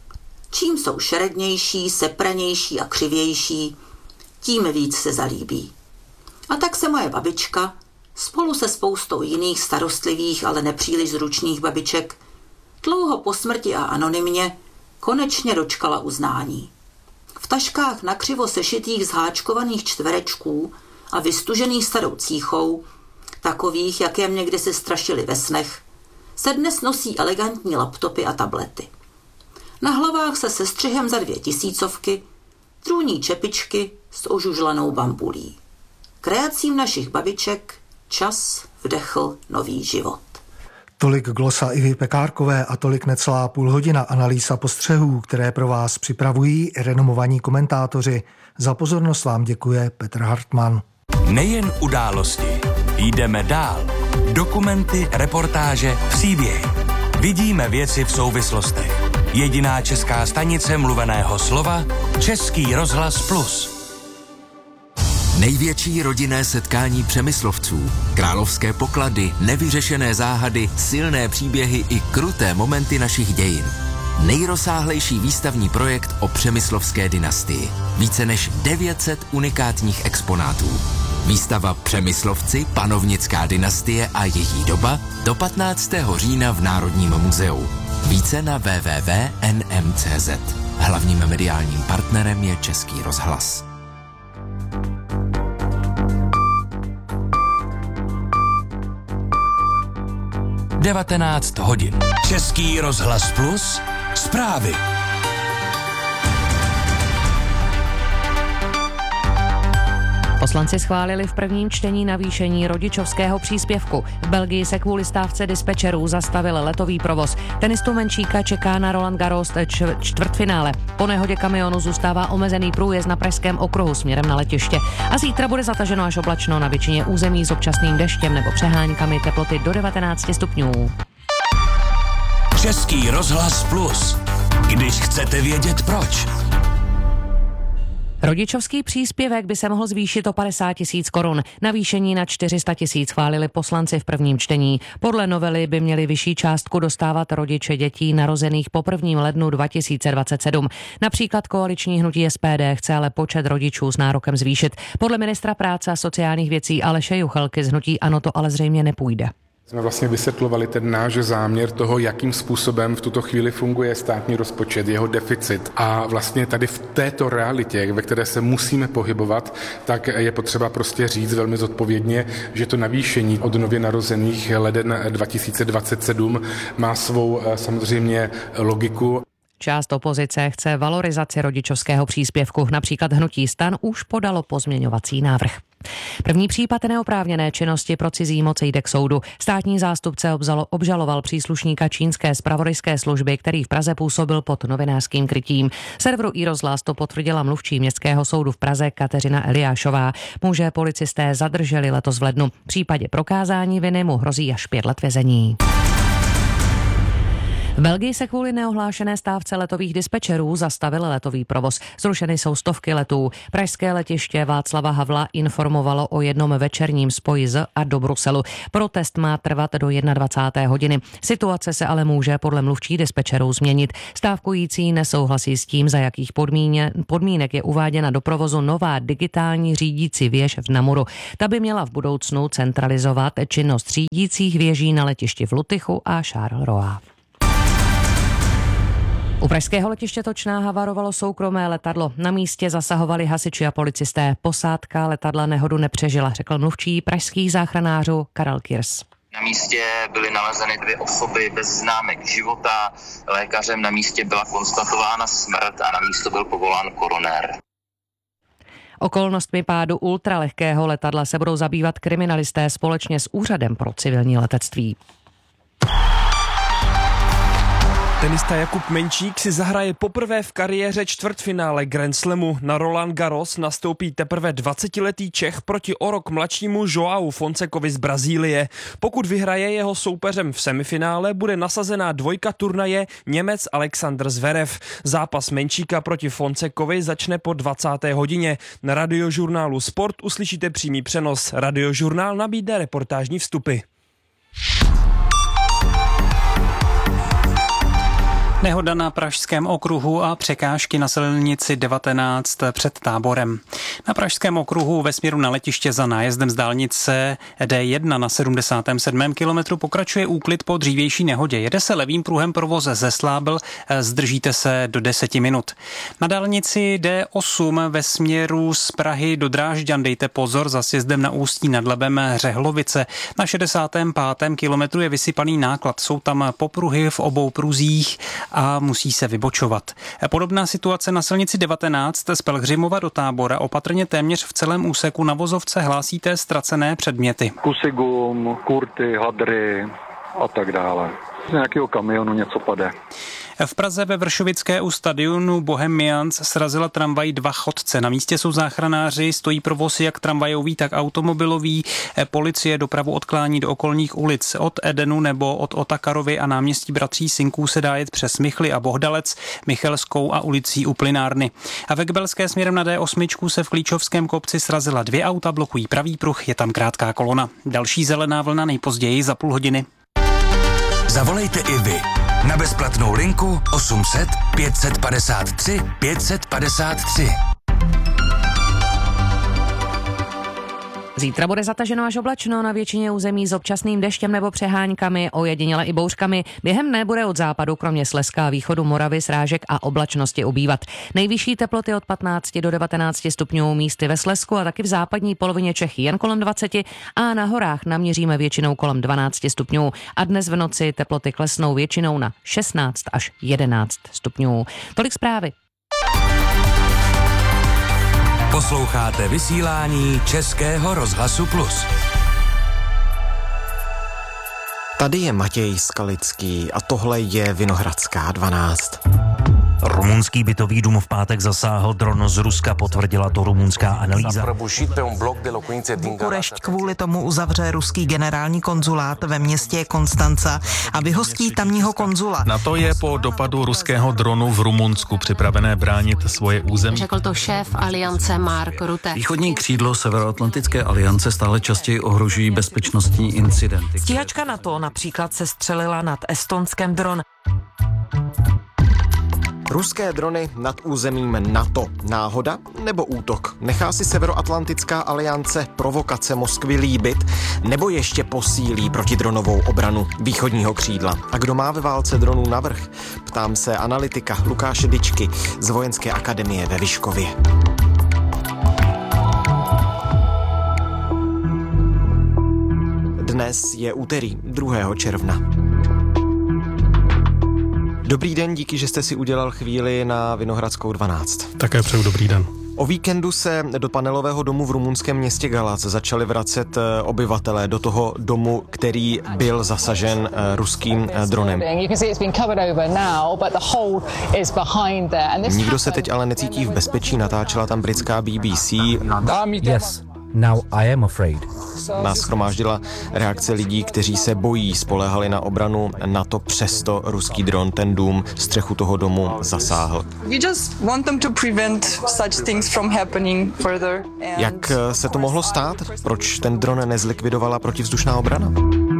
Čím jsou šerednější, sepranější a křivější, tím víc se zalíbí. A tak se moje babička spolu se spoustou jiných starostlivých, ale nepříliš zručných babiček dlouho po smrti a anonymně konečně dočkala uznání. V taškách nakřivo sešitých zháčkovaných čtverečků a vystužených starou cíchou, takových, jak je mě kdysi strašili ve snech, se dnes nosí elegantní laptopy a tablety. Na hlavách se sestřihem za dvě tisícovky trůní čepičky s ožužlanou bambulí. Kreacím našich babiček čas vdechl nový život. Tolik glosa Ivy Pekárkové a tolik necelá půl hodina analýza postřehů, které pro vás připravují renomovaní komentátoři. Za pozornost vám děkuje Petr Hartmann. Nejen události, jdeme dál. Dokumenty, reportáže, příběhy. Vidíme věci v souvislostech. Jediná česká stanice mluveného slova Český rozhlas Plus. Největší rodinné setkání Přemyslovců, královské poklady, nevyřešené záhady, silné příběhy i kruté momenty našich dějin. Nejrozsáhlejší výstavní projekt o přemyslovské dynastii. Více než devět set unikátních exponátů. Výstava Přemyslovci, panovnická dynastie a její doba do patnáctého října v Národním muzeu. Více na w w w tečka n m tečka c z. Hlavním mediálním partnerem je Český rozhlas. devatenáct hodin. Český rozhlas Plus. Zprávy. Poslanci schválili v prvním čtení navýšení rodičovského příspěvku. V Belgii se kvůli stávce dispečerů zastavil letový provoz. Tenistu Menčíka čeká na Roland Garros č- čtvrtfinále. Po nehodě kamionu zůstává omezený průjezd na Pražském okruhu směrem na letiště. A zítra bude zataženo až oblačno na většině území s občasným deštěm nebo přeháňkami, teploty do devatenáct stupňů. Český rozhlas Plus. Když chcete vědět proč. Rodičovský příspěvek by se mohl zvýšit o padesát tisíc korun. Navýšení na čtyři sta tisíc chválili poslanci v prvním čtení. Podle novely by měli vyšší částku dostávat rodiče dětí narozených po prvním lednu dva tisíce dvacet sedm. Například koaliční hnutí S P D chce ale počet rodičů s nárokem zvýšit. Podle ministra práce a sociálních věcí Aleše Juchelky z hnutí ANO to ale zřejmě nepůjde. Jsme vlastně vysvětlovali ten náš záměr toho, jakým způsobem v tuto chvíli funguje státní rozpočet, jeho deficit. A vlastně tady v této realitě, ve které se musíme pohybovat, tak je potřeba prostě říct velmi zodpovědně, že to navýšení od nově narozených leden dva tisíce dvacet sedm má svou samozřejmě logiku. Část opozice chce valorizaci rodičovského příspěvku. Například hnutí STAN už podalo pozměňovací návrh. První případ neoprávněné činnosti pro cizí moc jde k soudu. Státní zástupce obžaloval příslušníka čínské zpravodajské služby, který v Praze působil pod novinářským krytím. Serveru iRozhlas to potvrdila mluvčí Městského soudu v Praze Kateřina Eliášová. Muže policisté zadrželi letos v lednu. V případě prokázání viny mu hrozí až pět let vězení. V Belgii se kvůli neohlášené stávce letových dispečerů zastavil letový provoz. Zrušeny jsou stovky letů. Pražské letiště Václava Havla informovalo o jednom večerním spoji z a do Bruselu. Protest má trvat do dvacáté jedné hodiny. Situace se ale může podle mluvčí dispečerů změnit. Stávkující nesouhlasí s tím, za jakých podmíně, podmínek je uváděna do provozu nová digitální řídící věž v Namuru. Ta by měla v budoucnu centralizovat činnost řídících věží na letišti v Lutychu a Charleroi. U pražského letiště Točná havarovalo soukromé letadlo. Na místě zasahovali hasiči a policisté. Posádka letadla nehodu nepřežila, řekl mluvčí pražských záchranářů Karel Kirs. Na místě byly nalezeny dvě osoby bez známek života. Lékařem na místě byla konstatována smrt a na místo byl povolán koronér. Okolnostmi pádu ultralehkého letadla se budou zabývat kriminalisté společně s Úřadem pro civilní letectví. Tenista Jakub Menčík si zahraje poprvé v kariéře čtvrtfinále Grand Slamu. Na Roland Garros nastoupí teprve dvacetiletý Čech proti o rok mladšímu João Fonsecovi z Brazílie. Pokud vyhraje, jeho soupeřem v semifinále bude nasazená dvojka turnaje Němec Alexander Zverev. Zápas Menčíka proti Fonsecovi začne po dvacáté hodině. Na radiožurnálu Sport uslyšíte přímý přenos. Radiožurnál nabídne reportážní vstupy. Nehoda na Pražském okruhu a překážky na silnici devatenáct před Táborem. Na Pražském okruhu ve směru na letiště za nájezdem z dálnice D jedna na sedmdesátém sedmém kilometru pokračuje úklid po dřívější nehodě. Jede se levým pruhem provoz ze Slábl, zdržíte se do deseti minut. Na dálnici D osm ve směru z Prahy do Drážďan dejte pozor za sjezdem na Ústí nad Labem Řehlovice. Na šedesátém pátém kilometru je vysypaný náklad. Jsou tam popruhy v obou pruzích a musí se vybočovat. Podobná situace na silnici devatenáct z Pelhřimova do Tábora. Opatrně téměř v celém úseku na vozovce hlásíte ztracené předměty. Kusy gum, kurty, hadry a tak dále. Z nějakého kamionu něco pade. V Praze ve Vršovické u stadionu Bohemians srazila tramvaj dva chodce. Na místě jsou záchranáři, stojí provoz jak tramvajový, tak automobilový. Policie dopravu odklání do okolních ulic. Od Edenu nebo od Otakarovy a náměstí Bratří Synků se dá jet přes Michly a Bohdalec, Michelskou a ulicí u Plynárny. A ve Kbelské směrem na D osm se v Klíčovském kopci srazila dvě auta, blokují pravý pruh, je tam krátká kolona. Další zelená vlna nejpozději za půl hodiny. Zavolejte i vy na bezplatnou linku osm set pět set padesát tři pět set padesát tři. Zítra bude zataženo až oblačno, na většině území s občasným deštěm nebo přeháňkami, ojediněle i bouřkami. Během dne bude od západu, kromě Slezska a východu Moravy, srážek a oblačnosti ubývat. Nejvyšší teploty od patnácti do devatenácti stupňů, místy ve Slezsku a taky v západní polovině Čechy jen kolem dvaceti a na horách naměříme většinou kolem dvanácti stupňů. A dnes v noci teploty klesnou většinou na šestnáct až jedenáct stupňů. Tolik zprávy. Posloucháte vysílání Českého rozhlasu Plus. Tady je Matěj Skalický a tohle je Vinohradská dvanáct. Rumunský bytový dům v pátek zasáhl dron z Ruska, potvrdila to rumunská analýza. Bukurešť kvůli tomu uzavře ruský generální konzulát ve městě Konstanca a vyhostí tamního konzula. Na to je po dopadu ruského dronu v Rumunsku připravené bránit svoje území. Řekl to šéf aliance Mark Rutte. Východní křídlo Severoatlantické aliance stále častěji ohrožují bezpečnostní incidenty. Stíhačka NATO například se střelila nad Estonskem dron. Ruské drony nad územím NATO. Náhoda nebo útok? Nechá si Severoatlantická aliance provokace Moskvy líbit nebo ještě posílí protidronovou obranu východního křídla? A kdo má ve válce dronů navrch? Ptám se analytika Lukáše Dyčky z Vojenské akademie ve Vyškově. Dnes je úterý druhého června. Dobrý den, díky, že jste si udělal chvíli na Vinohradskou dvanáct. Také přeju dobrý den. O víkendu se do panelového domu v rumunském městě Galați začali vracet obyvatelé do toho domu, který byl zasažen ruským dronem. Nikdo se teď ale necítí v bezpečí, natáčela tam britská B B C. Yes. Now I am afraid. Nás shromáždila reakce lidí, kteří se bojí, spoléhali na obranu NATO, přesto ruský dron ten dům, střechu toho domu zasáhl. Jak se to mohlo stát? Proč ten dron nezlikvidovala protivzdušná obrana?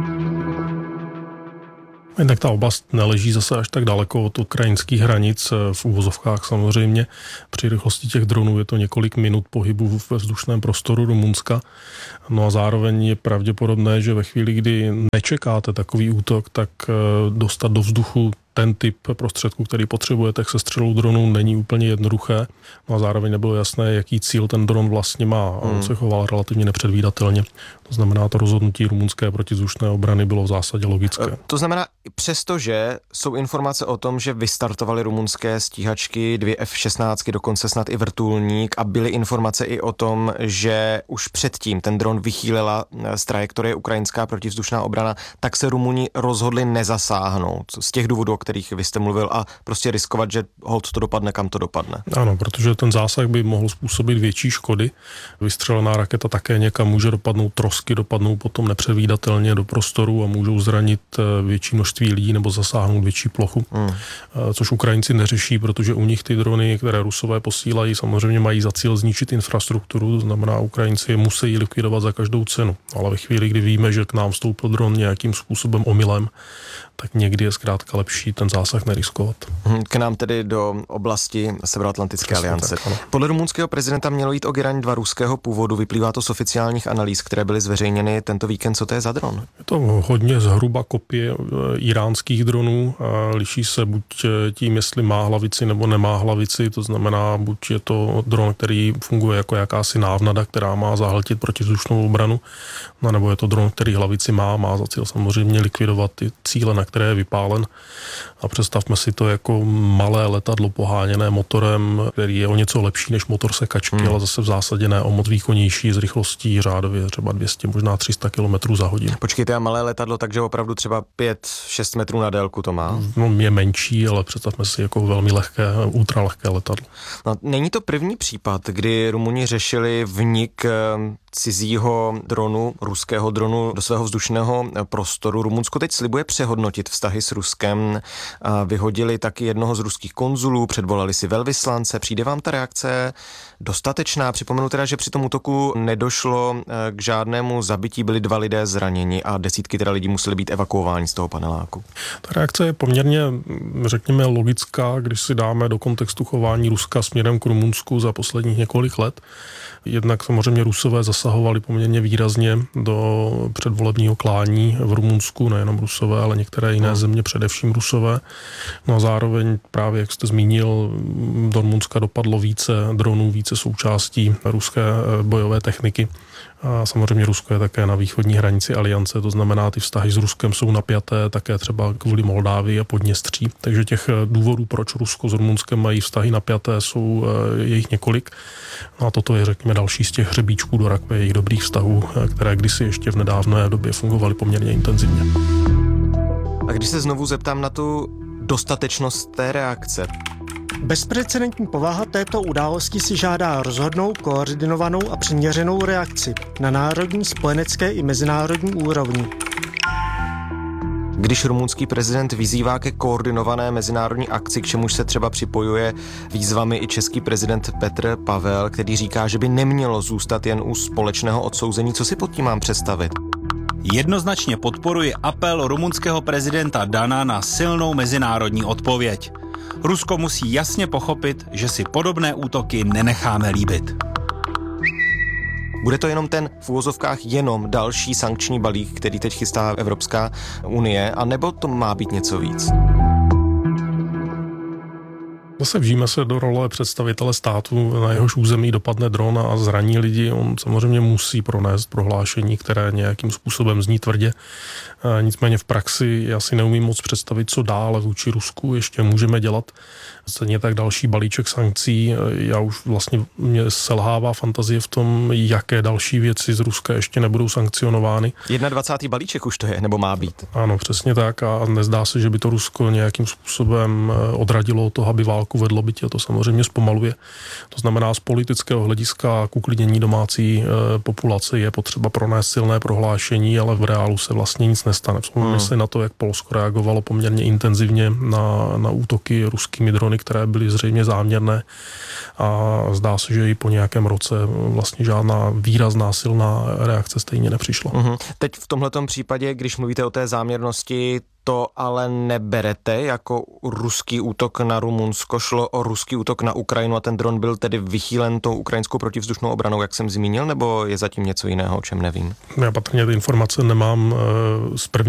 Tak ta oblast neleží zase až tak daleko od ukrajinských hranic, v úvozovkách samozřejmě. Při rychlosti těch dronů je to několik minut pohybu ve vzdušném prostoru Rumunska. No a zároveň je pravděpodobné, že ve chvíli, kdy nečekáte takový útok, tak dostat do vzduchu ten typ prostředků, který potřebujete se střelou dronů, není úplně jednoduché. No a zároveň nebylo jasné, jaký cíl ten dron vlastně má. A on se choval relativně nepředvídatelně. To znamená, to rozhodnutí rumunské protivzdušné obrany bylo v zásadě logické. To znamená, přestože jsou informace o tom, že vystartovaly rumunské stíhačky, dvě F šestnáct, dokonce snad i vrtulník, a byly informace i o tom, že už předtím ten dron vychýlila z trajektorie ukrajinská protivzdušná obrana, tak se Rumuni rozhodli nezasáhnout z těch důvodů, o kterých vy jste mluvil, a prostě riskovat, že holt to dopadne, kam to dopadne. Ano, protože ten zásah by mohl způsobit větší škody. Vystřelená raketa také někam může dopadnout, trosky dopadnou potom nepředvídatelně do prostoru a můžou zranit větší množství lidí nebo zasáhnout větší plochu. Hmm. Což Ukrajinci neřeší, protože u nich ty drony, které Rusové posílají, samozřejmě mají za cíl zničit infrastrukturu, to znamená, Ukrajinci je musí likvidovat za každou cenu. Ale ve chvíli, kdy víme, že k nám vstoupil dron nějakým způsobem omylem, tak někdy je zkrátka lepší ten zásah neriskovat. K nám tedy do oblasti Severoatlantické aliance. Tak, podle rumunského prezidenta mělo jít o Geran dva ruského původu, vyplývá to z oficiálních analýz, které byly zveřejněny tento víkend. Co to je za dron? Je to hodně zhruba kopie iránských dronů. Liší se buď tím, jestli má hlavici nebo nemá hlavici, to znamená, buď je to dron, který funguje jako jakási návnada, která má zahltit protivzdušnou obranu, nebo je to dron, který hlavici má, má za cíl samozřejmě likvidovat ty cíle, na které je vypálen. A představme si to jako malé letadlo poháněné motorem, který je o něco lepší než motor sekačky, hmm. ale zase v zásadě ne o moc výkonnější, s rychlostí řádově třeba dvě stě, možná tři sta kilometrů za hodinu. Počkejte, a malé letadlo, takže opravdu třeba pět šest metrů na délku to má? No, je menší, ale představme si jako velmi lehké, ultralehké letadlo. No, není to první případ, kdy Rumuni řešili vnik cizího dronu, ruského dronu do svého vzdušného prostoru. Rumunsko teď slibuje přehodnotit vztahy s Ruskem. Vyhodili taky jednoho z ruských konzulů, předvolali si velvyslance. Přijde vám ta reakce dostatečná? Připomenu teda, že při tom útoku nedošlo k žádnému zabití, byli dva lidé zraněni a desítky teda lidí museli být evakuováni z toho paneláku. Ta reakce je poměrně, řekněme, logická, když si dáme do kontextu chování Ruska směrem k Rumunsku za posledních několik let. Jednak samozřejmě Rusové zasahovali poměrně výrazně do předvolebního klání v Rumunsku, nejenom Rusové, ale některé jiné země, především Rusové. No a zároveň právě, jak jste zmínil, do Rumunska dopadlo více dronů, více součástí ruské bojové techniky. A samozřejmě Rusko je také na východní hranici aliance, to znamená, ty vztahy s Ruskem jsou napjaté také třeba kvůli Moldávii a Podněstří. Takže těch důvodů, proč Rusko s Rumunskem mají vztahy napjaté, jsou jejich několik. No a toto je, řekněme, další z těch hřebíčků do rakve jejich dobrých vztahů, které kdysi ještě v nedávné době fungovaly poměrně intenzivně. A když se znovu zeptám na tu dostatečnost té reakce. Bezprecedentní povaha této události si žádá rozhodnou, koordinovanou a přiměřenou reakci na národní, spojenecké i mezinárodní úrovni. Když rumunský prezident vyzývá ke koordinované mezinárodní akci, k čemuž se třeba připojuje výzvami i český prezident Petr Pavel, který říká, že by nemělo zůstat jen u společného odsouzení, co si pod tím mám představit? Jednoznačně podporuji apel rumunského prezidenta Dana na silnou mezinárodní odpověď. Rusko musí jasně pochopit, že si podobné útoky nenecháme líbit. Bude to jenom ten v uvozovkách jenom další sankční balík, který teď chystá Evropská unie, anebo to má být něco víc? Zase vžijeme se do role představitele státu, na jehož území dopadne dron a zraní lidi. On samozřejmě musí pronést prohlášení, které nějakým způsobem zní tvrdě. Nicméně v praxi já si neumím moc představit, co dále vůči Rusku ještě můžeme dělat. Stejně tak další balíček sankcí. Já už vlastně mě selhává fantazie v tom, jaké další věci z Ruska ještě nebudou sankcionovány. dvacátý první balíček už to je, nebo má být? Ano, přesně tak a nezdá se, že by to Rusko nějakým způsobem odradilo od toho, aby válku vedlo, byť to samozřejmě zpomaluje. To znamená, z politického hlediska k uklidnění domácí e, populace je potřeba pronést silné prohlášení, ale v reálu se vlastně nic nestane. Vzpomínáme hmm. si na to, jak Polsko reagovalo poměrně intenzivně na, na útoky ruskými drony, které byly zřejmě záměrné a zdá se, že i po nějakém roce vlastně žádná výrazná silná reakce stejně nepřišla. Hmm. Teď v tomhletom případě, když mluvíte o té záměrnosti, to ale neberete jako ruský útok na Rumunsko, šlo o ruský útok na Ukrajinu a ten dron byl tedy vychýlen tou ukrajinskou protivzdušnou obranou, jak jsem zmínil, nebo je zatím něco jiného, o čem nevím? Já patrně ty informace nemám z první